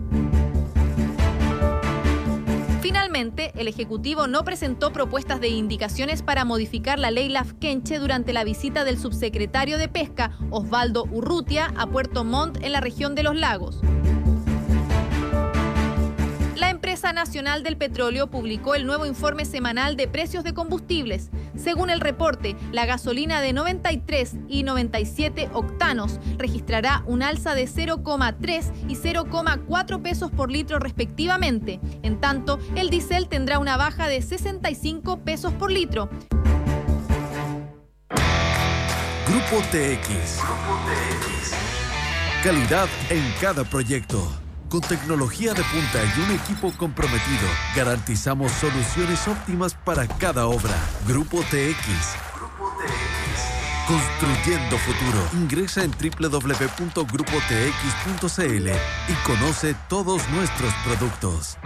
Finalmente, el Ejecutivo no presentó propuestas de indicaciones para modificar la ley Lafkenche durante la visita del subsecretario de Pesca, Osvaldo Urrutia, a Puerto Montt en la región de Los Lagos. La Empresa Nacional del Petróleo publicó el nuevo informe semanal de precios de combustibles. Según el reporte, la gasolina de noventa y tres y noventa y siete octanos registrará un alza de cero coma tres y cero coma cuatro pesos por litro respectivamente. En tanto, el diésel tendrá una baja de sesenta y cinco pesos por litro. Grupo T X. Grupo T X. Calidad en cada proyecto. Con tecnología de punta y un equipo comprometido, garantizamos soluciones óptimas para cada obra. Grupo T X. Grupo T X. Construyendo futuro. Ingresa en doble u doble u doble u punto grupo t x punto c l y conoce todos nuestros productos.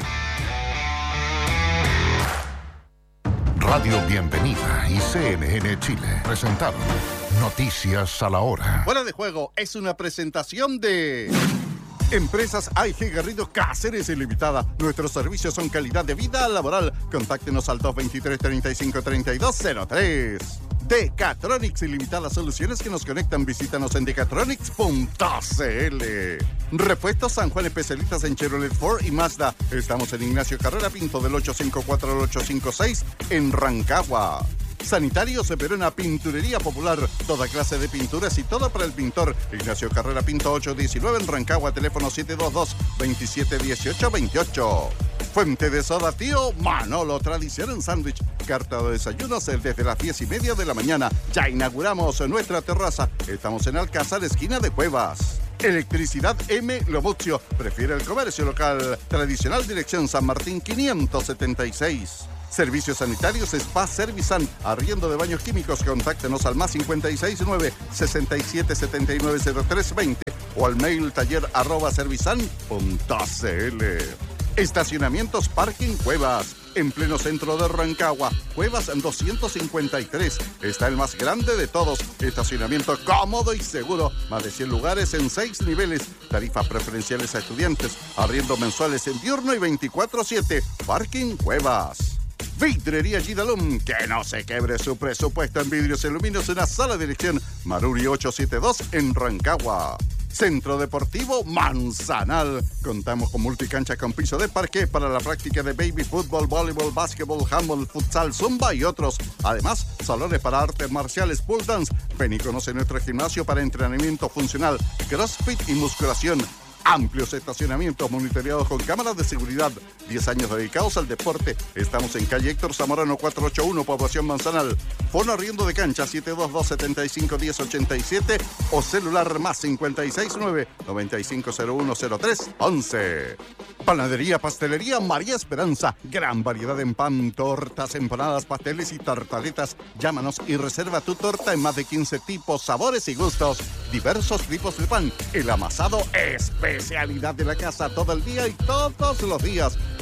Radio Bienvenida y C N N Chile presentaron Noticias a la Hora. Fuera de Juego es una presentación de... Empresas A I G Garrido Cáceres Ilimitada. Nuestros servicios son calidad de vida laboral. Contáctenos al dos veintitrés, treinta y cinco, treinta y dos cero tres. Decatronics Ilimitada. Soluciones que nos conectan. Visítanos en decatronics punto c l. Repuestos San Juan, especialistas en Chevrolet, Ford y Mazda. Estamos en Ignacio Carrera Pinto del ocho cinco cuatro al ocho cinco seis en Rancagua. Sanitarios de Verona, Pinturería Popular, toda clase de pinturas y todo para el pintor. Ignacio Carrera Pinto ocho diecinueve en Rancagua, teléfono siete dos dos, veintisiete dieciocho veintiocho. Fuente de Soda Tío Manolo, tradición en sándwich. Carta de desayunos desde las diez y media de la mañana. Ya inauguramos nuestra terraza. Estamos en Alcázar, esquina de Cuevas. Electricidad M. Lomuccio. Prefiere el comercio local. Tradicional, dirección San Martín quinientos setenta y seis. Servicios sanitarios Spa Servisan. Arriendo de baños químicos. Contáctenos al más cincuenta y seis nueve, sesenta y siete, setenta y nueve, cero tres veinte o al mail taller arroba servisan punto c l. Estacionamientos Parking Cuevas. En pleno centro de Rancagua. Cuevas doscientos cincuenta y tres. Está el más grande de todos. Estacionamiento cómodo y seguro. Más de cien lugares en seis niveles. Tarifas preferenciales a estudiantes. Arriendo mensuales en diurno y veinticuatro siete. Parking Cuevas. Vidrería Gidalum, que no se quebre su presupuesto en vidrios y aluminios en la sala de dirección Maruri ochocientos setenta y dos en Rancagua. Centro Deportivo Manzanal. Contamos con multicancha con piso de parqué para la práctica de baby fútbol, voleibol, básquetbol, handball, futsal, zumba y otros. Además, salones para artes marciales, pole dance. Ven y conoce nuestro gimnasio para entrenamiento funcional, crossfit y musculación. Amplios estacionamientos monitoreados con cámaras de seguridad. diez años dedicados al deporte. Estamos en calle Héctor Zamorano cuatrocientos ochenta y uno, Población Manzanal. Fono arriendo de cancha siete dos dos, setenta y cinco, diez ochenta y siete o celular más cincuenta y seis nueve, noventa y cinco cero uno cero tres once. Panadería Pastelería María Esperanza. Gran variedad en pan, tortas, empanadas, pasteles y tartaletas. Llámanos y reserva tu torta en más de quince tipos, sabores y gustos. Diversos tipos de pan. El amasado especialidad de la casa todo el día y todos los días.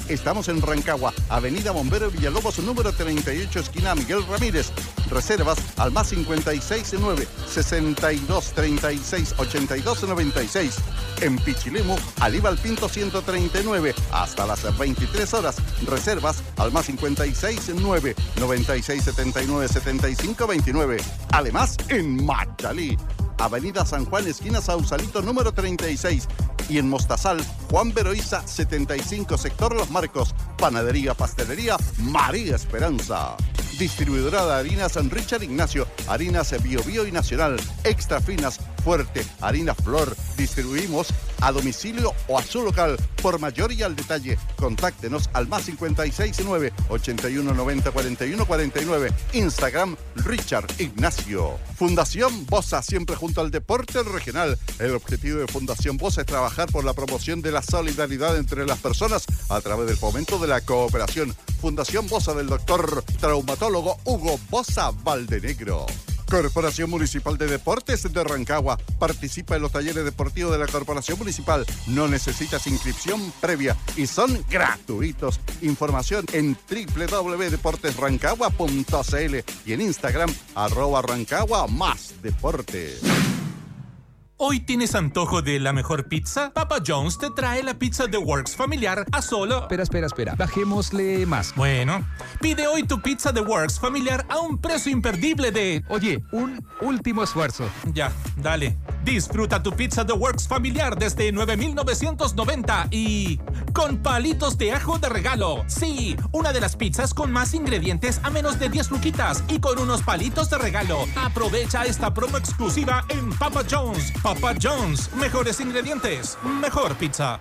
Estamos en Rancagua, Avenida Bombero Villalobos, número treinta y ocho, esquina Miguel Ramírez. Reservas al más cincuenta y seis nueve, sesenta y dos, treinta y seis, ochenta y dos, noventa y seis. En Pichilemu, Aníbal Pinto ciento treinta y nueve, hasta las veintitrés horas. Reservas al más cincuenta y seis nueve, noventa y seis, setenta y nueve, setenta y cinco, veintinueve. Además, en Machalí, Avenida San Juan, esquina Sausalito, número treinta y seis. Y en Mostazal, Juan Beroiza, setenta y cinco, sector Los Marcos. Panadería, pastelería, María Esperanza. Distribuidora de harinas en Richard Ignacio, harinas Bio Bio y Nacional, extra finas, fuerte, harina Flor. Distribuimos a domicilio o a su local. Por mayor y al detalle, contáctenos al más cincuenta y seis nueve, ochenta y uno, noventa, cuarenta y uno, cuarenta y nueve. Instagram, Richard Ignacio. Fundación Bosa, siempre junto al deporte regional. El objetivo de Fundación Bosa es trabajar por la promoción de la solidaridad entre las personas a través del fomento de la cooperación. Fundación Bosa del doctor traumatólogo Hugo Bosa Valdenegro. Corporación Municipal de Deportes de Rancagua. Participa en los talleres deportivos de la Corporación Municipal. No necesitas inscripción previa y son gratuitos. Información en doble u doble u doble u punto deportes rancagua punto c l y en Instagram, arroba Rancagua más deportes. ¿Hoy tienes antojo de la mejor pizza? Papa John's te trae la pizza The Works familiar a solo... Espera, espera, espera. Bajémosle más. Bueno, pide hoy tu pizza The Works familiar a un precio imperdible de... Oye, un último esfuerzo. Ya, dale. Disfruta tu pizza The Works familiar desde nueve mil novecientos noventa y... con palitos de ajo de regalo. Sí, una de las pizzas con más ingredientes a menos de diez luquitas y con unos palitos de regalo. Aprovecha esta promo exclusiva en Papa John's. Papa John's, mejores ingredientes, mejor pizza.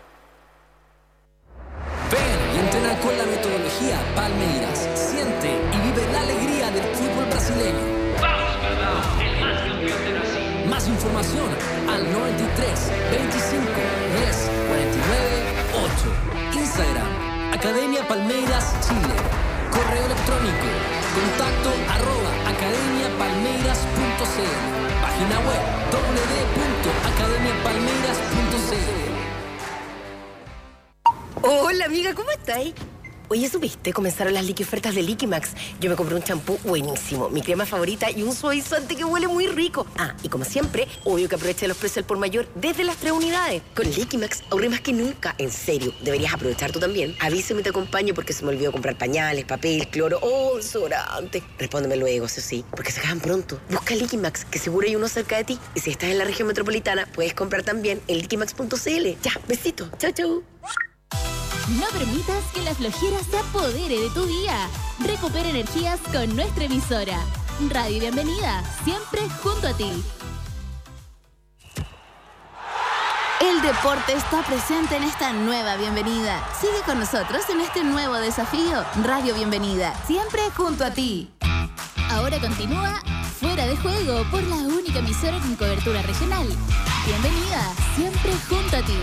Ven y entrena con la metodología Palmeiras. Siente y vive la alegría del fútbol brasileño. ¡Vamos, Verdão! El más campeón de Brasil. Más información al noventa y tres, veinticinco, diez, cuarenta y nueve, ocho. Instagram, Academia Palmeiras Chile. Correo electrónico, contacto arroba academia palmeiras punto c l. Página web doble u doble u doble u punto academia palmeiras punto c l. Hola amiga, ¿cómo estáis? Oye, ¿supiste? Comenzaron las liqui ofertas de Liquimax. Yo me compré un champú buenísimo, mi crema favorita y un suavizante que huele muy rico. Ah, y como siempre, obvio que aproveché los precios al por mayor desde las tres unidades. Con Liquimax ahorré más que nunca. En serio, deberías aprovechar tú también. Avísame y te acompaño porque se me olvidó comprar pañales, papel, cloro o desodorante. Respóndeme luego, eso sí, porque se acaban pronto. Busca Liquimax, que seguro hay uno cerca de ti. Y si estás en la región metropolitana, puedes comprar también en liquimax punto c l. Ya, besito. Chau, chau. No permitas que la flojera se apodere de tu día. Recupera energías con nuestra emisora. Radio Bienvenida, siempre junto a ti. El deporte está presente en esta nueva bienvenida. Sigue con nosotros en este nuevo desafío. Radio Bienvenida, siempre junto a ti. Ahora continúa Fuera de Juego por la única emisora con cobertura regional. Bienvenida, siempre junto a ti.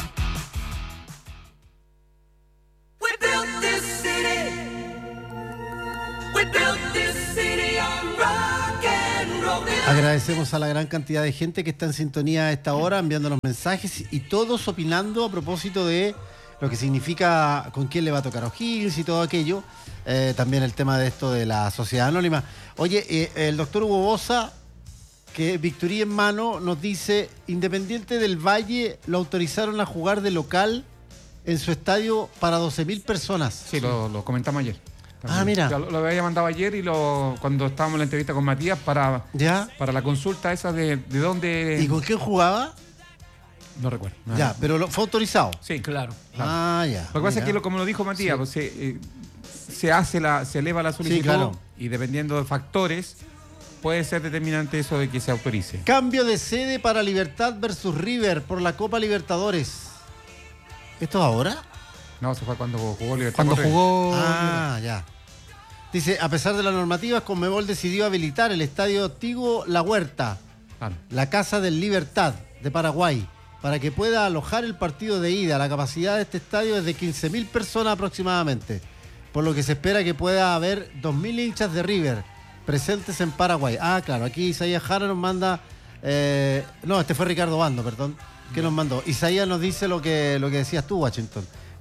Agradecemos a la gran cantidad de gente que está en sintonía a esta hora, enviándonos mensajes y todos opinando a propósito de lo que significa con quién le va a tocar O'Higgins y todo aquello. Eh, también el tema de esto de la sociedad anónima. Oye, eh, el doctor Hugo Bosa, que Victoría en mano, nos dice: Independiente del Valle lo autorizaron a jugar de local en su estadio para doce mil personas. Sí, lo, lo comentamos ayer. Ah, mira. Lo, lo había mandado ayer y lo cuando estábamos en la entrevista con Matías para, ¿ya? para la consulta esa de, de dónde... ¿Y con quién jugaba? No recuerdo. No, ya, no. pero lo, fue autorizado. Sí, claro. claro. Ah, ya. Lo que pasa es que, lo, como lo dijo Matías, sí. pues, se, eh, se hace la, se eleva la solicitud, sí, claro. y dependiendo de factores, puede ser determinante eso de que se autorice. Cambio de sede para Libertad versus River por la Copa Libertadores. ¿Esto es ahora? No, eso fue cuando jugó Libertad. Cuando jugó... Ah, ya. Dice, a pesar de las normativas, Conmebol decidió habilitar el estadio Tigo La Huerta, claro. la Casa del Libertad de Paraguay, para que pueda alojar el partido de ida. La capacidad de este estadio es de quince mil personas aproximadamente, por lo que se espera que pueda haber dos mil hinchas de River presentes en Paraguay. Ah, claro, aquí Isaías Jara nos manda... Eh, no, este fue Ricardo Bando, perdón, que nos mandó. Isaías nos dice lo que, lo que decías tú, Washington,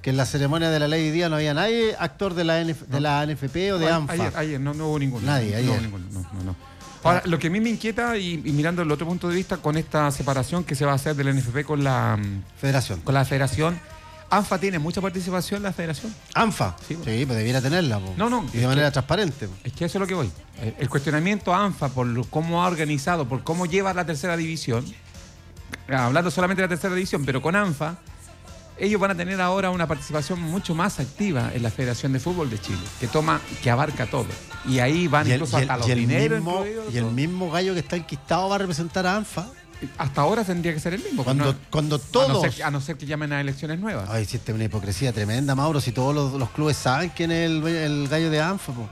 que en la ceremonia de la ley hoy día no había nadie actor de la, NF, de la N F P o de No, ANFA. Ayer, ayer no, no hubo ninguno. Nadie, no, ayer. No hubo ninguno, no, no, no. Ahora, lo que a mí me inquieta, y, y mirando el otro punto de vista, con esta separación que se va a hacer de la N F P con la Federación. Con la federación, ANFA tiene mucha participación en la federación. ¿ANFA? Sí, sí, pues debiera tenerla. Po. No, no. Y de manera que, transparente. Po. Es que eso es lo que voy. El cuestionamiento a ANFA por lo, cómo ha organizado, por cómo lleva la tercera división, hablando solamente de la tercera división, pero con ANFA, ellos van a tener ahora una participación mucho más activa en la Federación de Fútbol de Chile, que toma, que abarca todo. Y ahí van y el, incluso y el, hasta los y el dineros. Mismo, y el mismo gallo que está enquistado va a representar a ANFA. Hasta ahora tendría que ser el mismo. Cuando, no, cuando todos... A no, ser, a no ser que llamen a elecciones nuevas. Ay, sí, esta es una hipocresía tremenda, Mauro. Si todos los, los clubes saben quién es el, el gallo de ANFA. Po.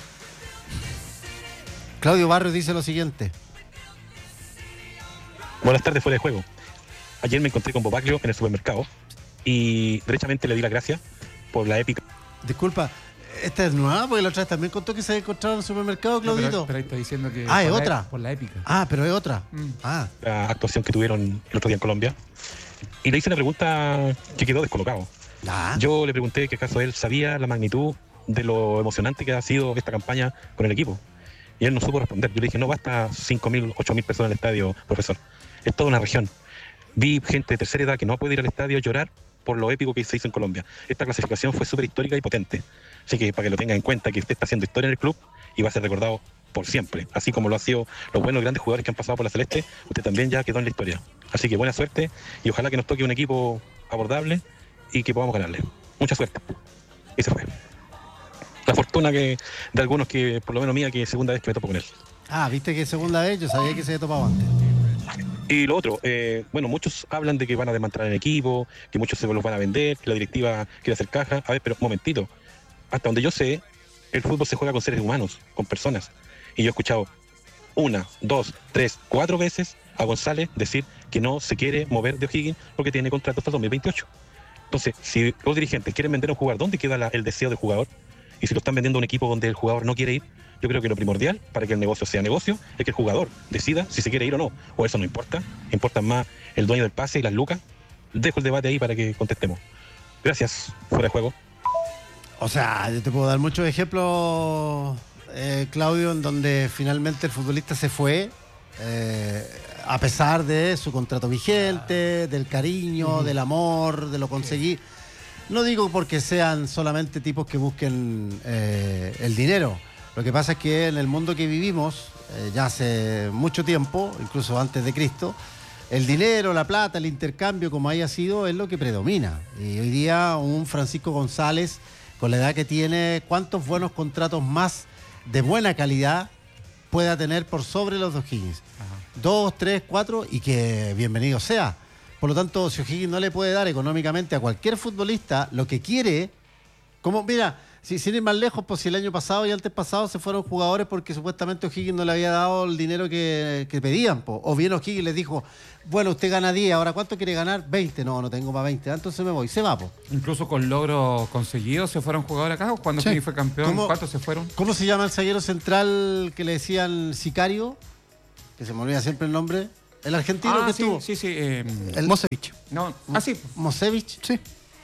Claudio Barrios dice lo siguiente. Buenas tardes, fuera de juego. Ayer me encontré con Bobaglio en el supermercado y derechamente le di las gracias por la épica. Disculpa, esta es nueva, porque la otra vez también contó que se había encontrado en el supermercado, Claudito. No, pero, pero ahí está diciendo que... Ah, es por otra. La, por la épica. Ah, pero es otra. Mm. Ah. La actuación que tuvieron el otro día en Colombia. Y le hice una pregunta que quedó descolocado. Ah. Yo le pregunté que acaso él sabía la magnitud de lo emocionante que ha sido esta campaña con el equipo. Y él no supo responder. Yo le dije, no basta cinco mil, ocho mil personas en el estadio, profesor. Es toda una región. Vi gente de tercera edad que no puede ir al estadio a llorar por lo épico que se hizo en Colombia. Esta clasificación fue súper histórica y potente. Así que para que lo tenga en cuenta, que usted está haciendo historia en el club y va a ser recordado por siempre. Así como lo ha sido los buenos grandes jugadores que han pasado por la Celeste, usted también ya quedó en la historia. Así que buena suerte y ojalá que nos toque un equipo abordable y que podamos ganarle. Mucha suerte. Y se fue. La fortuna que de algunos que, por lo menos mía, que es segunda vez que me topo con él. Ah, viste que segunda vez, yo sabía que se había topado antes. Y lo otro, eh, bueno, muchos hablan de que van a desmantelar el equipo, que muchos se los van a vender, que la directiva quiere hacer caja. A ver, pero un momentito. Hasta donde yo sé, el fútbol se juega con seres humanos, con personas. Y yo he escuchado una, dos, tres, cuatro veces a González decir que no se quiere mover de O'Higgins porque tiene contrato hasta el dos mil veintiocho. Entonces, si los dirigentes quieren vender a un jugador, ¿dónde queda la, el deseo del jugador? Y si lo están vendiendo a un equipo donde el jugador no quiere ir, yo creo que lo primordial para que el negocio sea negocio es que el jugador decida si se quiere ir o no. O eso no importa. Importa más el dueño del pase y las lucas. Dejo el debate ahí para que contestemos. Gracias. Fuera de juego. O sea, yo te puedo dar muchos ejemplos, eh, Claudio, en donde finalmente el futbolista se fue eh, a pesar de su contrato vigente, del cariño, del amor, de lo conseguí. No digo porque sean solamente tipos que busquen eh, el dinero. Lo que pasa es que en el mundo que vivimos, eh, ya hace mucho tiempo, incluso antes de Cristo, el dinero, la plata, el intercambio, como haya sido, es lo que predomina. Y hoy día un Francisco González, con la edad que tiene, ¿cuántos buenos contratos más de buena calidad pueda tener por sobre los de O'Higgins? Dos, tres, cuatro, y que bienvenido sea. Por lo tanto, si O'Higgins no le puede dar económicamente a cualquier futbolista lo que quiere, como, mira, si, sin ir más lejos, pues si el año pasado y antes pasado se fueron jugadores porque supuestamente O'Higgins no le había dado el dinero que, que pedían, pues. O bien O'Higgins les dijo, bueno, usted gana diez, ahora ¿cuánto quiere ganar? veinte, no, no tengo para veinte, entonces me voy, se va, pues. Incluso con logros conseguidos se fueron jugadores acá, cuando Sí. fue campeón, ¿Cómo- ¿cuántos se fueron? ¿Cómo se llama el zaguero central que le decían Sicario? Que se me olvida siempre el nombre. El argentino Ah, que sí, estuvo. sí, sí. Eh, El Mosevich. No, ah, sí. ¿Mosevich? Sí.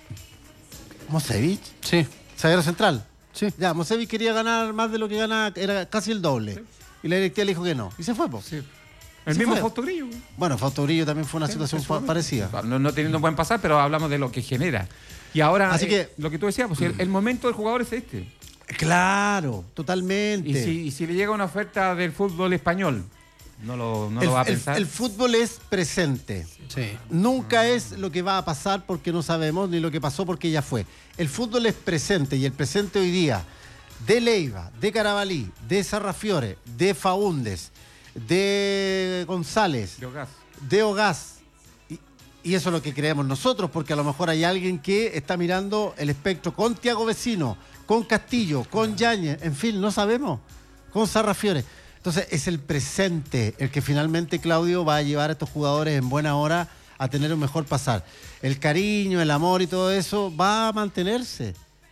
¿Mosevich? Sí. ¿Zaguero central? Sí. Ya, Mosevich quería ganar más de lo que gana, era casi el doble. Sí. Y la directiva le dijo que no. Y se fue, po. Sí. El Se mismo fue. Fausto Grillo. Bueno, Fausto Grillo también fue una Sí, situación eso pa- parecida. No, no teniendo un buen pasar, pero hablamos de lo que genera. Y ahora, Así eh, que- lo que tú decías, pues el, el momento del jugador es este. Claro, totalmente. Y si, y si le llega una oferta del fútbol español, no lo, no el, lo va a el- pensar. el fútbol es presente. Sí. Nunca es lo que va a pasar porque no sabemos, ni lo que pasó porque ya fue. El fútbol es presente y el presente hoy día de Leiva, de Carabalí, de Sarrafiore, de Faúndes, de González, De Ogaz. de Ogaz. Y, y eso es lo que creemos nosotros, porque a lo mejor hay alguien que está mirando el espectro con Tiago Vecino, con Castillo, con Yáñez, en fin, no sabemos, con Sarrafiore. Entonces es el presente el que finalmente, Claudio, va a llevar a estos jugadores en buena hora a tener un mejor pasar. El cariño, el amor y todo eso va a mantenerse.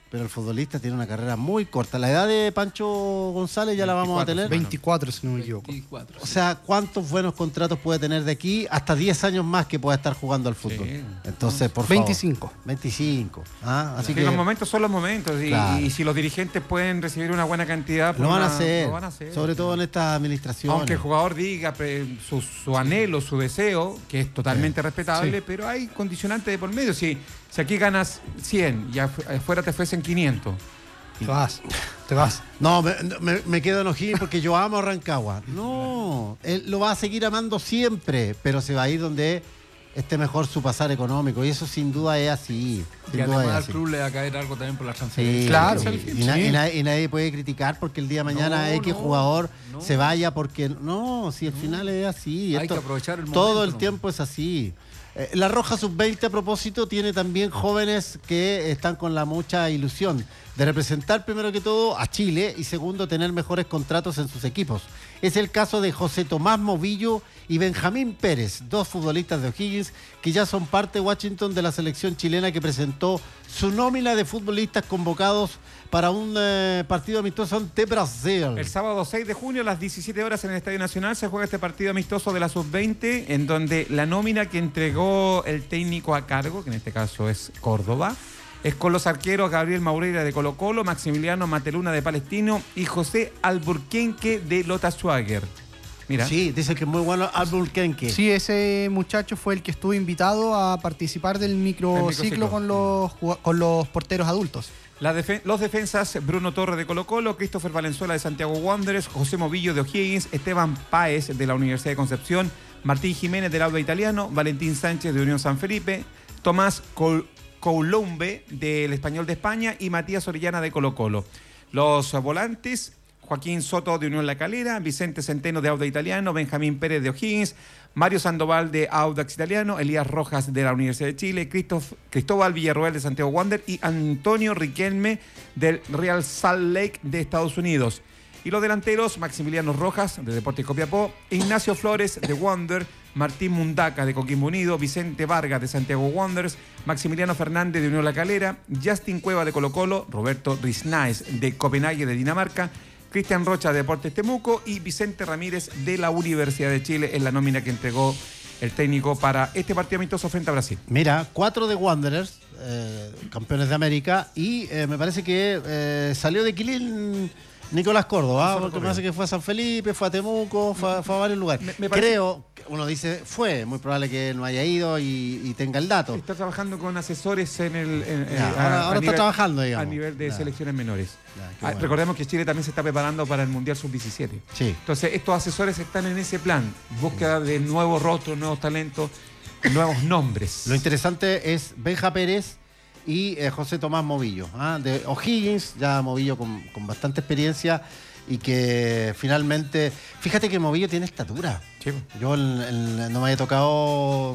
pero el futbolista tiene una carrera muy corta. La edad de Pancho González ya la vamos a tener. veinticuatro, si no me equivoco. O sea, ¿cuántos buenos contratos puede tener de aquí hasta diez años más que pueda estar jugando al fútbol? Sí. Entonces, por favor. veinticinco. veinticinco. ¿Ah? Así Así que que los momentos son los momentos y, Claro. y si los dirigentes pueden recibir una buena cantidad, por lo van, una- a hacer, lo van a hacer. sobre todo en esta administración. Aunque el jugador diga pre- su, su anhelo, su deseo, que es totalmente respetable, Sí. pero hay condicionantes de por medio. Si, si aquí ganas cien y afu- afuera te ofrecen quinientos. Te vas, te vas. No, me, me- me quedo en O'Higgins porque yo amo a Rancagua. No, él lo va a seguir amando siempre, pero se va a ir donde esté mejor su pasar económico. Y eso sin duda es así. Sin Y duda además es al así. club le va a caer algo también por la Sí, transferencia. Claro. Y, y na- y na- y nadie puede criticar porque el día de mañana No, X no, jugador no. se vaya porque no, si al final es así. Hay Esto- que aprovechar el Todo momento el nomás. tiempo es así. Eh, La Roja sub veinte a propósito tiene también jóvenes que están con la mucha ilusión de representar primero que todo a Chile y segundo tener mejores contratos en sus equipos. Es el caso de José Tomás Movillo y Benjamín Pérez, dos futbolistas de O'Higgins que ya son parte Washington de la selección chilena que presentó su nómina de futbolistas convocados para un eh, partido amistoso ante Brasil. El sábado seis de junio a las diecisiete horas en el Estadio Nacional se juega este partido amistoso de la sub veinte, en donde la nómina que entregó el técnico a cargo, que en este caso es Córdoba, es con los arqueros Gabriel Maureira de Colo Colo, Maximiliano Mateluna de Palestino y José Alburquenque de Lota Schwager. Mira. Sí, dice que es muy bueno Alburquenque. Sí, ese muchacho fue el que estuvo invitado a participar del microciclo microciclo. con los, jug- con los porteros adultos. La defe- los defensas Bruno Torres de Colo Colo, Christopher Valenzuela de Santiago Wanderers, José Movillo de O'Higgins, Esteban Páez de la Universidad de Concepción, Martín Jiménez del Auda Italiano, Valentín Sánchez de Unión San Felipe, Tomás Col- Coulombe del Español de España y Matías Orellana de Colo Colo. Los volantes, Joaquín Soto de Unión La Calera, Vicente Centeno de Auda Italiano, Benjamín Pérez de O'Higgins, Mario Sandoval de Audax Italiano, Elías Rojas de la Universidad de Chile, Cristof- Cristóbal Villarroel de Santiago Wander y Antonio Riquelme del Real Salt Lake de Estados Unidos. Y los delanteros, Maximiliano Rojas de Deportes Copiapó, Ignacio Flores de Wander, Martín Mundaca de Coquimbo Unido, Vicente Vargas de Santiago Wanderers, Maximiliano Fernández de Unión La Calera, Justin Cueva de Colo Colo, Roberto Risnaes de Copenhague de Dinamarca, Cristian Rocha de Deportes Temuco y Vicente Ramírez de la Universidad de Chile en la nómina que entregó el técnico para este partido amistoso frente a Brasil. Mira, cuatro de Wanderers, eh, campeones de América, y eh, me parece que eh, salió de Quilín Nicolás Córdoba, Solo porque me corrió. parece que fue a San Felipe, fue a Temuco, fue, fue a varios lugares. Me- me parece- Creo, uno dice fue, muy probable que no haya ido y, y tenga el dato. Está trabajando con asesores en el. en- Ya, eh, ahora- ahora está trabajando, digamos. A nivel de Ya. selecciones menores. Ya, qué Ah, bueno. Recordemos que Chile también se está preparando para el Mundial sub diecisiete. Sí. Entonces, estos asesores están en ese plan. Búsqueda de nuevos rostros, nuevos talentos, nuevos nombres. Lo interesante es Benja Pérez y eh, José Tomás Movillo, ¿ah? De O'Higgins, ya Movillo con, con bastante experiencia y que finalmente, fíjate que Movillo tiene estatura. Sí. Yo en- en- no me había tocado o,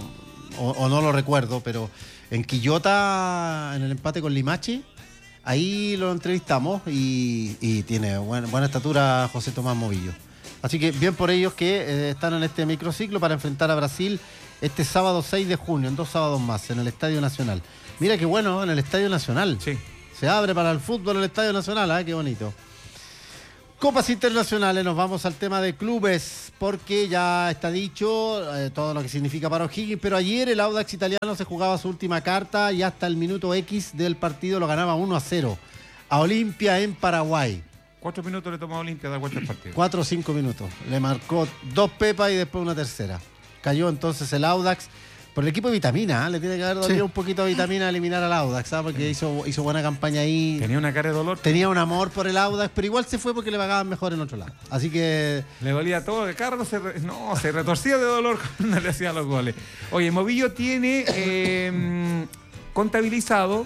o no lo recuerdo, pero en Quillota, en el empate con Limachi, ahí lo entrevistamos y, y tiene buena, buena estatura José Tomás Movillo. Así que bien por ellos que eh, están en este microciclo para enfrentar a Brasil este sábado seis de junio, en dos sábados más, en el Estadio Nacional. Mira qué bueno, en el Estadio Nacional. Sí. Se abre para el fútbol el Estadio Nacional, ¿ah? Qué bonito. Copas internacionales, nos vamos al tema de clubes, porque ya está dicho eh, todo lo que significa para O'Higgins, pero ayer el Audax Italiano se jugaba su última carta y hasta el minuto X del partido lo ganaba uno a cero a Olimpia en Paraguay. Cuatro minutos le tomó a Olimpia dar vuelta al partido. Cuatro o cinco minutos. Le marcó dos pepas y después una tercera. Cayó entonces el Audax por el equipo de Vitamina. ¿eh? Le tiene que haber dolido Sí. un poquito a Vitamina eliminar al Audax, ¿sabes? Porque hizo, hizo buena campaña ahí. Tenía una cara de dolor. Tenía un amor por el Audax, pero igual se fue porque le pagaban mejor en otro lado. Así que Le dolía todo, el carro se, re- no, se retorcía de dolor cuando le hacían los goles. Oye, Movillo tiene eh, contabilizado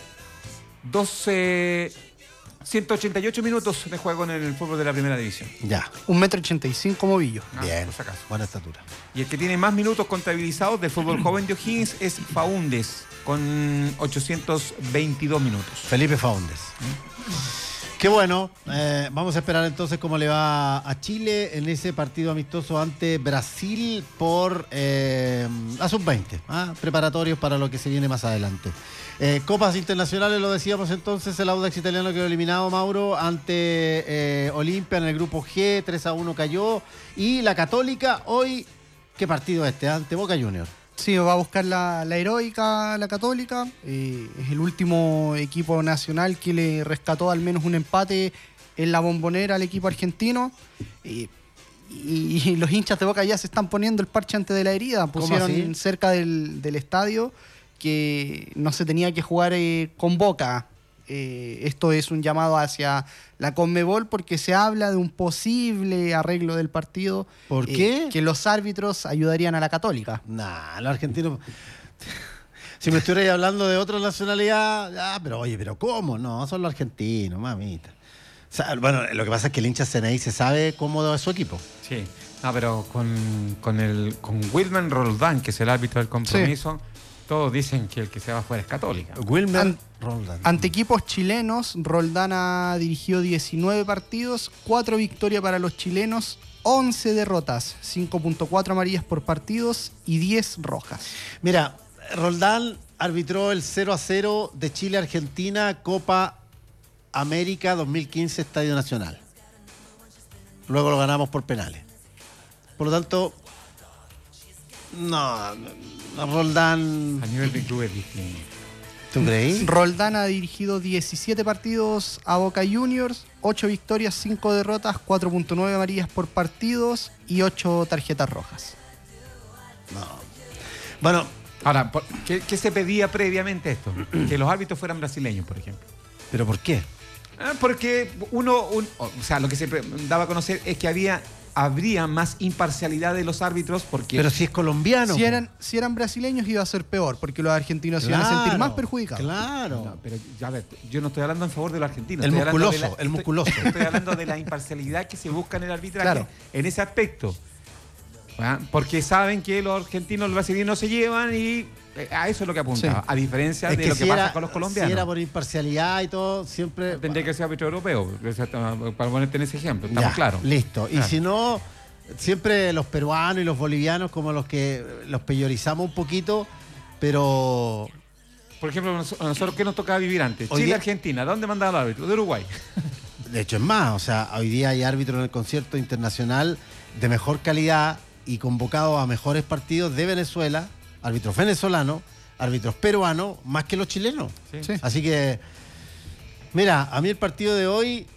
doce, ciento ochenta y ocho minutos de juego en el fútbol de la primera división. ya. Un metro ochenta y cinco Movillo. Ah, Bien. por si acaso. Buena estatura. Y el que tiene más minutos contabilizados del fútbol joven de O'Higgins es Faúndes, con ochocientos veintidós minutos. Felipe Faúndes. Qué bueno. Eh, vamos a esperar entonces cómo le va a Chile en ese partido amistoso ante Brasil por eh, la sub veinte. ¿ah? Preparatorios para lo que se viene más adelante. Eh, Copas internacionales, lo decíamos entonces, el Audax italiano quedó eliminado, Mauro, ante eh, Olimpia en el grupo G, tres a uno cayó. Y la Católica, hoy, ¿qué partido este? Ante Boca Juniors. Sí, va a buscar la, la heroica, la Católica. Eh, es el último equipo nacional que le rescató al menos un empate en la Bombonera al equipo argentino. Eh, y, y los hinchas de Boca ya se están poniendo el parche antes de la herida. Pusieron cerca del, del estadio que no se tenía que jugar eh, con Boca. Eh, esto es un llamado hacia la Conmebol porque se habla de un posible arreglo del partido. ¿Por eh, qué? Que los árbitros ayudarían a la Católica. Nah, los argentinos... Si me estuvierais hablando de otra nacionalidad, ah, pero oye, ¿pero cómo? No, son los argentinos, mamita. O sea, bueno, lo que pasa es que el hincha C N I se sabe cómo es su equipo. Sí, no, pero con, con, el, con Wilman Roldán, que es el árbitro del compromiso... Sí. Todos dicen que el que se va afuera es Católica. Wilmer An Roldán. Ante equipos chilenos, Roldán ha dirigido diecinueve partidos, cuatro victorias para los chilenos, once derrotas, cinco punto cuatro amarillas por partidos y diez rojas. Mira, Roldán arbitró el cero a cero de Chile-Argentina, Copa América dos mil quince, Estadio Nacional. Luego lo ganamos por penales. Por lo tanto, no... no Roldán... A nivel de club es distinto. ¿Tú creí? Roldán ha dirigido diecisiete partidos a Boca Juniors, ocho victorias, cinco derrotas, cuatro punto nueve amarillas por partidos y ocho tarjetas rojas. No. Bueno, ahora, ¿qué, qué se pedía previamente a esto? Que los árbitros fueran brasileños, por ejemplo. ¿Pero por qué? Ah, porque uno, un, o sea, lo que se daba a conocer es que había... habría más imparcialidad de los árbitros porque... Pero si es colombiano. Si eran, si eran brasileños iba a ser peor, porque los argentinos se iban a sentir más perjudicados. Claro. No, pero ya ves, yo no estoy hablando en favor de los argentinos. El estoy musculoso, la, el musculoso. Estoy, estoy hablando de la imparcialidad que se busca en el arbitraje, claro, en ese aspecto. ¿Ah? Porque saben que los argentinos y los brasileños no se llevan y a eso es lo que apuntaba. Sí. A diferencia es de lo que si pasa era, con los colombianos. Si era por imparcialidad y todo, siempre... Tendría que ser árbitro europeo, para ponerte en ese ejemplo, estamos claros. Listo. Y claro. Si no... Siempre los peruanos y los bolivianos como los que los peyorizamos un poquito, pero... Por ejemplo, a nosotros, ¿qué nos tocaba vivir antes? Hoy Chile, día... Argentina, ¿dónde mandaba el árbitro? De Uruguay. De hecho es más, o sea, hoy día hay árbitros en el concierto internacional de mejor calidad y convocados a mejores partidos de Venezuela, árbitros venezolanos, árbitros peruanos, más que los chilenos. Sí. Sí. Así que, mira, a mí el partido de hoy,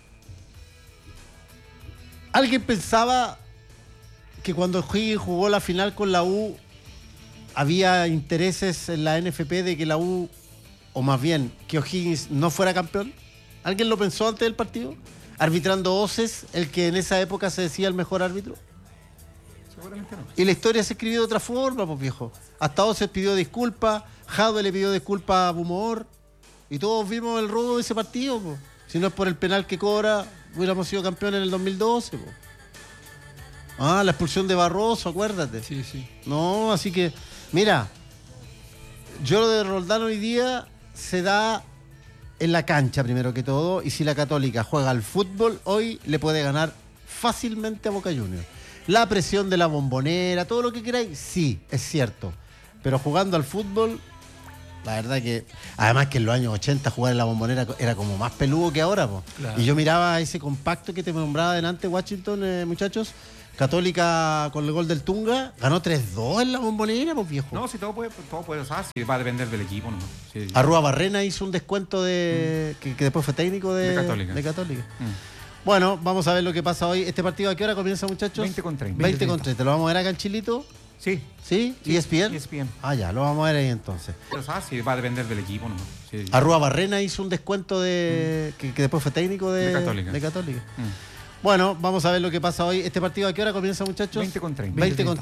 alguien pensaba... que cuando Higgins jugó la final con la U había intereses en la N F P de que la U, o más bien que O'Higgins no fuera campeón. ¿Alguien lo pensó antes del partido? Arbitrando Oces, el que en esa época se decía el mejor árbitro. Seguramente no. Y la historia se escribió de otra forma, pues viejo. Hasta Oces pidió disculpas, Jadwe le pidió disculpas a Bumor y todos vimos el robo de ese partido, pues. Si no es por el penal que cobra, hubiéramos sido campeones en el dos mil doce, pues. Ah, la expulsión de Barroso, acuérdate. Sí, sí. No, así que, mira, yo lo de Roldán hoy día se da en la cancha primero que todo, y si la Católica juega al fútbol, hoy le puede ganar fácilmente a Boca Juniors. La presión de la Bombonera, todo lo que queráis, sí, es cierto. Pero jugando al fútbol, la verdad que, además que en los años ochenta jugar en la Bombonera era como más peludo que ahora, po. Claro. Y yo miraba ese compacto que te nombraba delante, Washington, eh, muchachos. Católica con el gol del Tunga ganó tres dos en la Bombonera, pues viejo. No, si todo puede, todo puede usar, si va a depender del equipo, ¿no? Sí. Arrua Barrena hizo un descuento de mm. que, que después fue técnico de, de Católica. De Católica. Mm. Bueno, vamos a ver lo que pasa hoy. ¿Este partido a qué hora comienza, muchachos? veinte con treinta. veinte con treinta. ¿Lo vamos a ver acá en Chilito? Sí. ¿Sí? sí. ¿E S P N? E S P N. Ah, ya, lo vamos a ver ahí entonces. Pero sabes, si va a depender del equipo, ¿no? Sí. Arrua Barrena hizo un descuento de mm. que, que después fue técnico de, de Católica. De Católica. Mm. Bueno, vamos a ver lo que pasa hoy. ¿Este partido a qué hora comienza, muchachos? veinte con treinta. veinte con